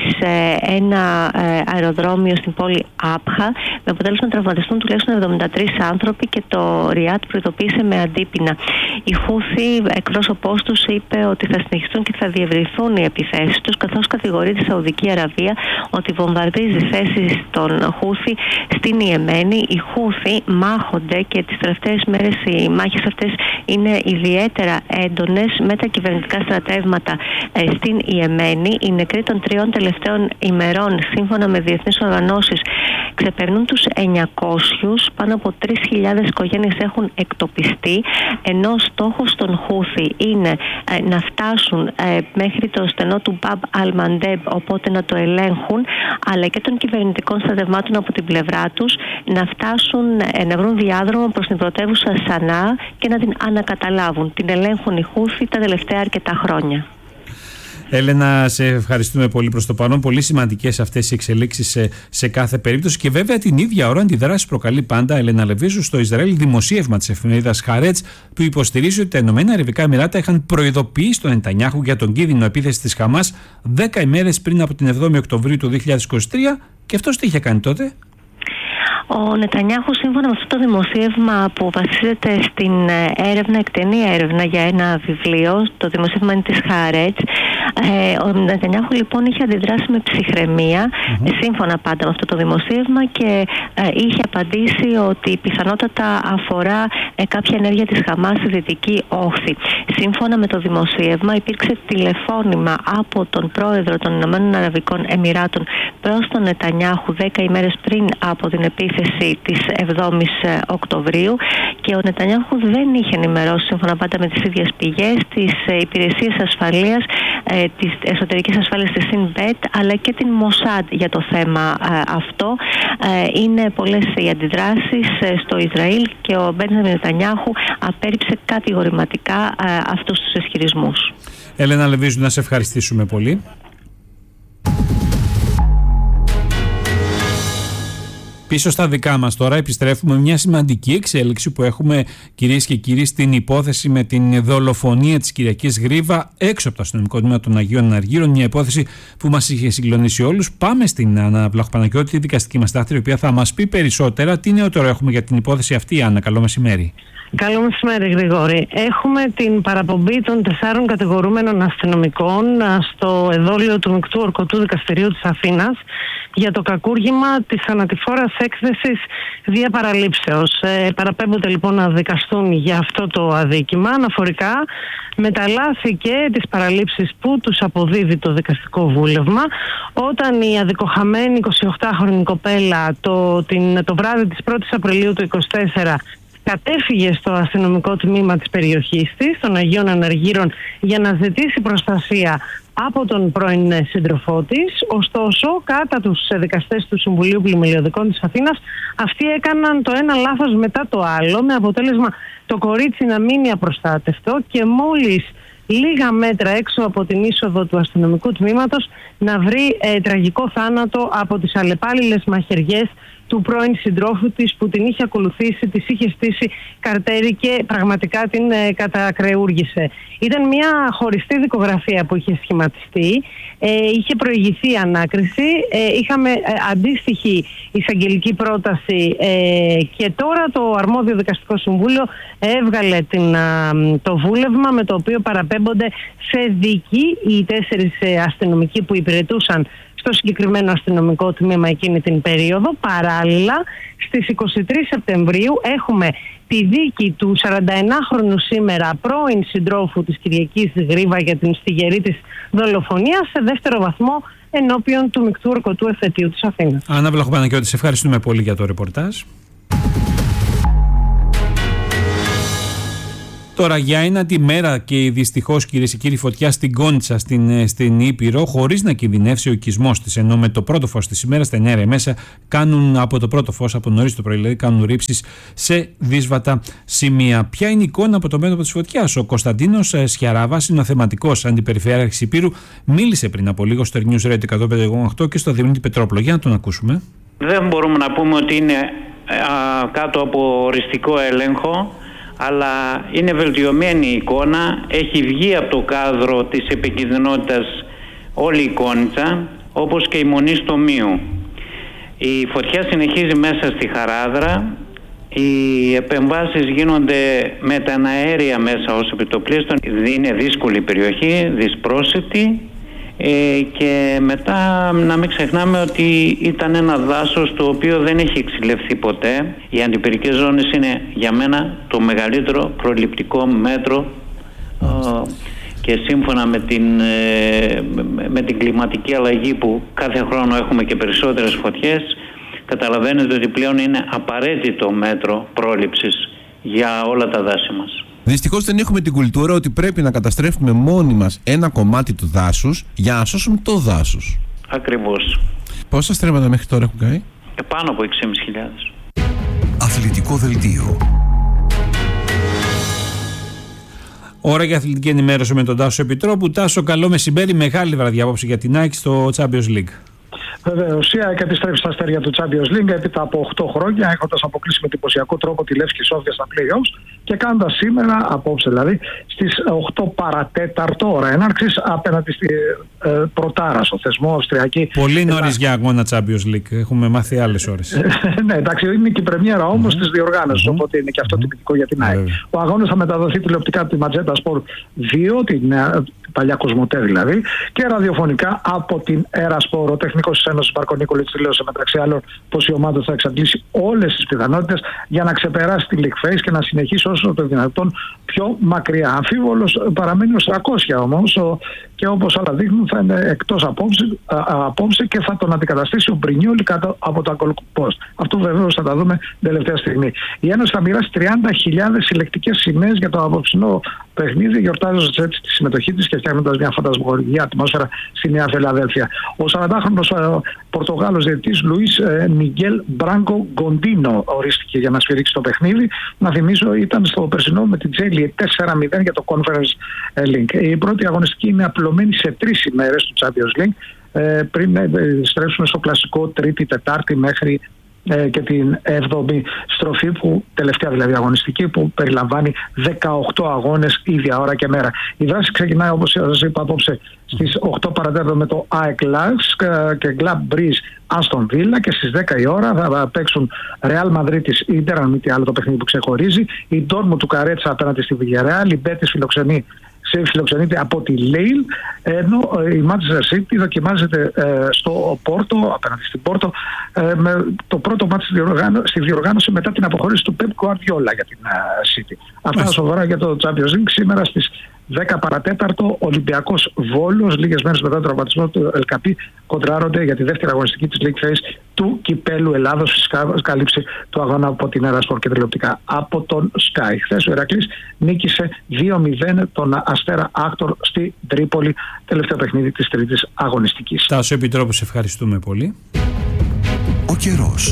ένα αεροδρόμιο στην πόλη Άπχα, με αποτέλεσμα να τραυματιστούν τουλάχιστον 73 άνθρωποι και το Ριάτ προειδοποίησε με αντίπεινα. Οι Χούθι, εκπρόσωπός τους, είπε ότι θα συνεχιστούν και θα διευρυνθούν οι επιθέσεις τους, καθώς κατηγορεί τη Σαουδική Αραβία ότι βομβαρδίζει θέσεις των Χούθι στην Ιεμένη. Οι Χούθι μάχονται και τις τελευταίες μέρες οι μάχες αυτές είναι ιδιαίτερα έντονες με τα κυβερνητικά στρατεύματα στην Ιεμένη. Οι νεκροί των 3 τελευταίων ημερών, σύμφωνα με διεθνείς οργανώσεις, ξεπερνούν τους 900, πάνω από 3.000 οικογένειες έχουν εκτοπιστεί, ενώ στόχος των Χούθι είναι να φτάσουν μέχρι το στενό του Μπαμπ Αλ-Μαντέμπ, οπότε να το ελέγχουν, αλλά και των κυβερνητικών στρατευμάτων από την πλευρά τους να φτάσουν, να βρουν διάδρομο προς την πρωτεύουσα Σανά και να την ανακαταλάβουν. Την ελέγχουν οι Χούθι τα τελευταία αρκετά χρόνια. Έλενα, σε ευχαριστούμε πολύ προς το παρόν. Πολύ σημαντικές αυτές οι εξελίξεις σε κάθε περίπτωση. Και βέβαια την ίδια ώρα αντιδράσεις προκαλεί πάντα, Έλενα Λεβίζου, στο Ισραήλ δημοσίευμα της εφημερίδας Χαρέτς, που υποστηρίζει ότι τα Ηνωμένα Αραβικά Εμιράτα είχαν προειδοποιήσει τον Νετανιάχου για τον κίνδυνο επίθεσης της Χαμάς 10 ημέρες πριν από την 7η Οκτωβρίου του 2023. Και αυτός τι είχε κάνει τότε? Ο Νετανιάχου, σύμφωνα με αυτό το δημοσίευμα που βασίζεται στην έρευνα, εκτενή έρευνα για ένα βιβλίο, το δημοσίευμα είναι της Χάρετς, ο Νετανιάχου λοιπόν είχε αντιδράσει με ψυχραιμία, σύμφωνα πάντα με αυτό το δημοσίευμα, και είχε απαντήσει ότι πιθανότατα αφορά κάποια ενέργεια της Χαμάς στη Δυτική Όχθη. Σύμφωνα με το δημοσίευμα, υπήρξε τηλεφώνημα από τον πρόεδρο των Ηνωμένων Αραβικών Εμιράτων προς τον Νετανιάχου 10 ημέρες πριν από την επίθεση της 7ης Οκτωβρίου, και ο Νετανιάχου δεν είχε ενημερώσει, σύμφωνα πάντα με τις ίδιες πηγές, τις υπηρεσίες ασφαλείας, της εσωτερικής ασφάλειας της Σινμπέτ, αλλά και την Μοσάντ για το θέμα αυτό. Είναι πολλές οι αντιδράσεις στο Ισραήλ και ο Μπένιαμιν Νετανιάχου απέρριψε κατηγορηματικά αυτούς τους ισχυρισμούς. Έλενα Λεβίζου, να σε ευχαριστήσουμε πολύ. Πίσω στα δικά μας τώρα επιστρέφουμε μια σημαντική εξέλιξη που έχουμε, κυρίες και κύριοι, στην υπόθεση με την δολοφονία της Κυριακής Γρίβα έξω από το αστυνομικό τμήμα των Αγίων Αργύρων. Μια υπόθεση που μας είχε συγκλονίσει όλους. Πάμε στην Άννα Βλαχοπαναγιώτη, τη δικαστική μας τάχτη, η οποία θα μας πει περισσότερα. Τι νεότερο έχουμε για την υπόθεση αυτή, Άννα? Καλό μεσημέρι. Καλό μεσημέρι, Γρηγόρη. Έχουμε την παραπομπή των 4 κατηγορούμενων αστυνομικών στο εδόλιο του Μεικτού Ορκωτού Δικαστηρίου της Αθήνας για το κακούργημα της ανατηφόρας έκθεσης διαπαραλήψεως. Παραπέμπονται λοιπόν να δικαστούν για αυτό το αδίκημα, αναφορικά με τα λάθη και τις παραλήψεις που τους αποδίδει το δικαστικό βούλευμα, όταν η αδικοχαμένη 28χρονη κοπέλα το βράδυ της 1ης Απριλίου του 2024 κατέφυγε στο αστυνομικό τμήμα της περιοχής της, των Αγίων Αναργύρων, για να ζητήσει προστασία από τον πρώην σύντροφό της. Ωστόσο, κατά τους δικαστές του Συμβουλίου Πλημμυλιωδικών της Αθήνας, αυτοί έκαναν το ένα λάθος μετά το άλλο, με αποτέλεσμα το κορίτσι να μείνει απροστάτευτο και μόλις λίγα μέτρα έξω από την είσοδο του αστυνομικού τμήματος να βρει τραγικό θάνατο από τις αλλεπάλληλες μαχαιριές του πρώην συντρόφου της που την είχε ακολουθήσει, της είχε στήσει καρτέρι και πραγματικά την κατακρεούργησε. Ήταν μια χωριστή δικογραφία που είχε σχηματιστεί, είχε προηγηθεί η ανάκριση, είχαμε αντίστοιχη εισαγγελική πρόταση και τώρα το αρμόδιο δικαστικό συμβούλιο έβγαλε το βούλευμα με το οποίο παραπέμπονται σε δίκη οι 4 αστυνομικοί που υπηρετούσαν στο συγκεκριμένο αστυνομικό τμήμα εκείνη την περίοδο. Παράλληλα, στις 23 Σεπτεμβρίου έχουμε τη δίκη του 41χρονου σήμερα πρώην συντρόφου της Κυριακής Γρίβα για την στιγερή της δολοφονία σε δεύτερο βαθμό ενώπιον του Μικτού Ορκωτού Εφετείου της Αθήνας. Άννα Βλαχοπανακιώτη, σε ευχαριστούμε πολύ για το ρεπορτάζ. Τώρα, για ένατη μέρα και δυστυχώς, κυρίες και κύριοι, φωτιά στην Κόντσα, στην Ήπειρο, χωρίς να κινδυνεύσει ο οικισμός της. Ενώ με το πρώτο φως της ημέρας, τα 9 μέσα, κάνουν από το πρώτο φως, από νωρίς το πρωί, δηλαδή, κάνουν ρήψεις σε δύσβατα σημεία. Ποια είναι η εικόνα από το μέτωπο της φωτιάς? Ο Κωνσταντίνος Σιαράβας είναι ο θεματικός αντιπεριφερειάρχης Ήπειρου. Μίλησε πριν από λίγο στο News Radio 105,8 και στο Διονύτη Πετρόπουλο. Για να τον ακούσουμε. Δεν μπορούμε να πούμε ότι είναι κάτω από οριστικό έλεγχο, αλλά είναι βελτιωμένη η εικόνα, έχει βγει από το κάδρο της επικινδυνότητας όλη η Κόνιτσα, όπως και η Μονή στο Μίου. Η φωτιά συνεχίζει μέσα στη Χαράδρα, οι επεμβάσεις γίνονται με τα αέρια μέσα ως επιτοπλίστων, είναι δύσκολη περιοχή, δυσπρόσιτη. Και μετά να μην ξεχνάμε ότι ήταν ένα δάσος το οποίο δεν έχει εξηλευθεί ποτέ. Οι αντιπυρικές ζώνες είναι για μένα το μεγαλύτερο προληπτικό μέτρο και σύμφωνα με την κλιματική αλλαγή που κάθε χρόνο έχουμε και περισσότερες φωτιές, καταλαβαίνετε ότι πλέον είναι απαραίτητο μέτρο πρόληψης για όλα τα δάση μας. Δυστυχώς δεν έχουμε την κουλτούρα ότι πρέπει να καταστρέφουμε μόνοι μας ένα κομμάτι του δάσους για να σώσουμε το δάσος. Ακριβώς. Πόσα στρέμματα μέχρι τώρα έχουν κάνει? Πάνω από 6.500. Αθλητικό δελτίο. Ώρα για αθλητική ενημέρωση με τον Τάσο Επιτρόπου. Τάσο, καλό μεσημέρι. Μεγάλη βραδιά απόψε για την ΑΕΚ στο Champions League. Βεβαίως, η ΑΕΚ επιστρέφει στα αστέρια του Champions League έπειτα από 8 χρόνια, έχοντας αποκλείσει με εντυπωσιακό τρόπο τη Λεύσκη Σόφια στα play-offs και κάνοντας σήμερα, απόψε δηλαδή, στις 8 παρατέταρτο ώρα έναρξης απέναντι στη Πρωτάρα, στο θεσμό Αυστριακή. Πολύ νωρίς για αγώνα Champions League. Έχουμε μάθει άλλες ώρες. Ναι, εντάξει, είναι και η πρεμιέρα όμως της διοργάνωσης, οπότε είναι και αυτό τυπικό για την ΑΕΚ. Ο αγώνας θα μεταδοθεί τηλεοπτικά από τη Magenta Sport 2, την παλιά Κοσμοτέ δηλαδή, και ραδιοφωνικά από την Έρα Σπορ. Ο τεχνικός της Ένωσης Μπαρκονίκολιτς δηλώσε μεταξύ άλλων πως η ομάδα θα εξαντλήσει όλες τις πιθανότητες για να ξεπεράσει τη League Phase και να συνεχίσει όσο το δυνατόν πιο μακριά. Αμφίβολος παραμένει ο Στρακόσια όμως, και όπως όλα δείχνουν θα είναι εκτός απόψε και θα τον αντικαταστήσει ο Μπρινιόλι κάτω από το Goal Post. Αυτό βεβαίως θα τα δούμε τελευταία στιγμή. Η Ένωση θα μοιράσει 30.000 συλλεκτικές σημαίες για το απόψινό παιχνίδι, γιορτάζοντας έτσι τη συμμετοχή της και φτιάχνοντας μια φαντασμαγορική ατμόσφαιρα στη Νέα Φιλαδέλφια. Ο 40χρονος Πορτογάλος διαιτητής Λουίς Μιγγέλ Μπράγκο Γκοντίνο ορίστηκε για να σφυρίξει το παιχνίδι. Να θυμίσω, ήταν στο περσινό με την Τζέλιε 4-0 για το Conference League. Η πρώτη αγωνιστική είναι απλωμένη σε 3 ημέρες του Champions League, πριν στρέψουμε στο κλασικό Τρίτη, Τετάρτη μέχρι και την 7η στροφή, που τελευταία δηλαδή αγωνιστική, που περιλαμβάνει 18 αγώνες ίδια ώρα και μέρα. Η δράση ξεκινάει, όπως σας είπα, απόψε στις 8 παρατέταρτο με το ΑΕΚ Lask και Glab Breeze Aston Villa, και στις 10 η ώρα θα παίξουν Real Madrid της Inter, αν μη τι άλλο το παιχνίδι που ξεχωρίζει, η Dortmund του Καρέτσα απέναντι στη Villarreal, η Betis φιλοξενείται από τη Λέιλ, ενώ η Manchester City δοκιμάζεται στο Πόρτο, απέναντι στην Πόρτο, με το πρώτο μάτι στη διοργάνωση μετά την αποχώρηση του Pep Guardiola για την City. Αυτά σοβαρά για το Champions League. Σήμερα στις 10 παρατέταρτο, Ολυμπιακός Βόλος, λίγες μέρες μετά τον τραυματισμό του Ελκαπή, κοντράρονται για τη δεύτερη αγωνιστική της League Phase του Κυπέλου Ελλάδος. Φυσικά κάλυψη του αγώνα από την Έρα Σπορ και τηλεοπτικά από τον Sky. Χθες ο Ηρακλής νίκησε 2-0 τον Αστέρα Άκτορ στη Τρίπολη, τελευταίο παιχνίδι της τρίτης αγωνιστικής. Τάσο Επιτρόπου, σε ευχαριστούμε πολύ. Ο καιρός.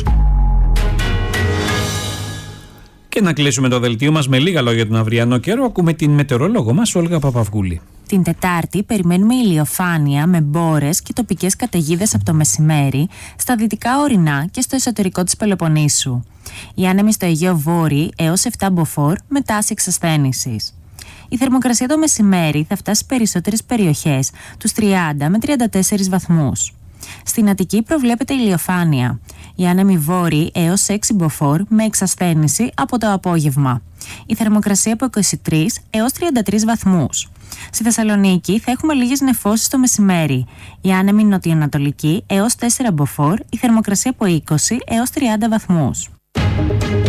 Και να κλείσουμε το δελτίο μας με λίγα λόγια για τον αυριανό καιρό. Ακούμε την μετεωρολόγο μας, Όλγα Παπαυγούλη. Την Τετάρτη περιμένουμε ηλιοφάνεια με μπόρες και τοπικές καταιγίδες από το μεσημέρι στα δυτικά ορεινά και στο εσωτερικό της Πελοποννήσου. Οι άνεμοι στο Αιγαίο Βόρειο έως 7 μποφόρ με τάση εξασθένησης. Η θερμοκρασία το μεσημέρι θα φτάσει σε περισσότερες περιοχές τους 30 με 34 βαθμούς. Στην Αττική προβλέπεται ηλιοφάνεια. Οι άνεμοι βόρειοι έως 6 μποφόρ με εξασθένηση από το απόγευμα. Η θερμοκρασία από 23 έως 33 βαθμούς. Στη Θεσσαλονίκη θα έχουμε λίγες νεφώσεις το μεσημέρι. Οι άνεμοι νοτιοανατολικοί έως 4 μποφόρ, η θερμοκρασία από 20 έως 30 βαθμούς.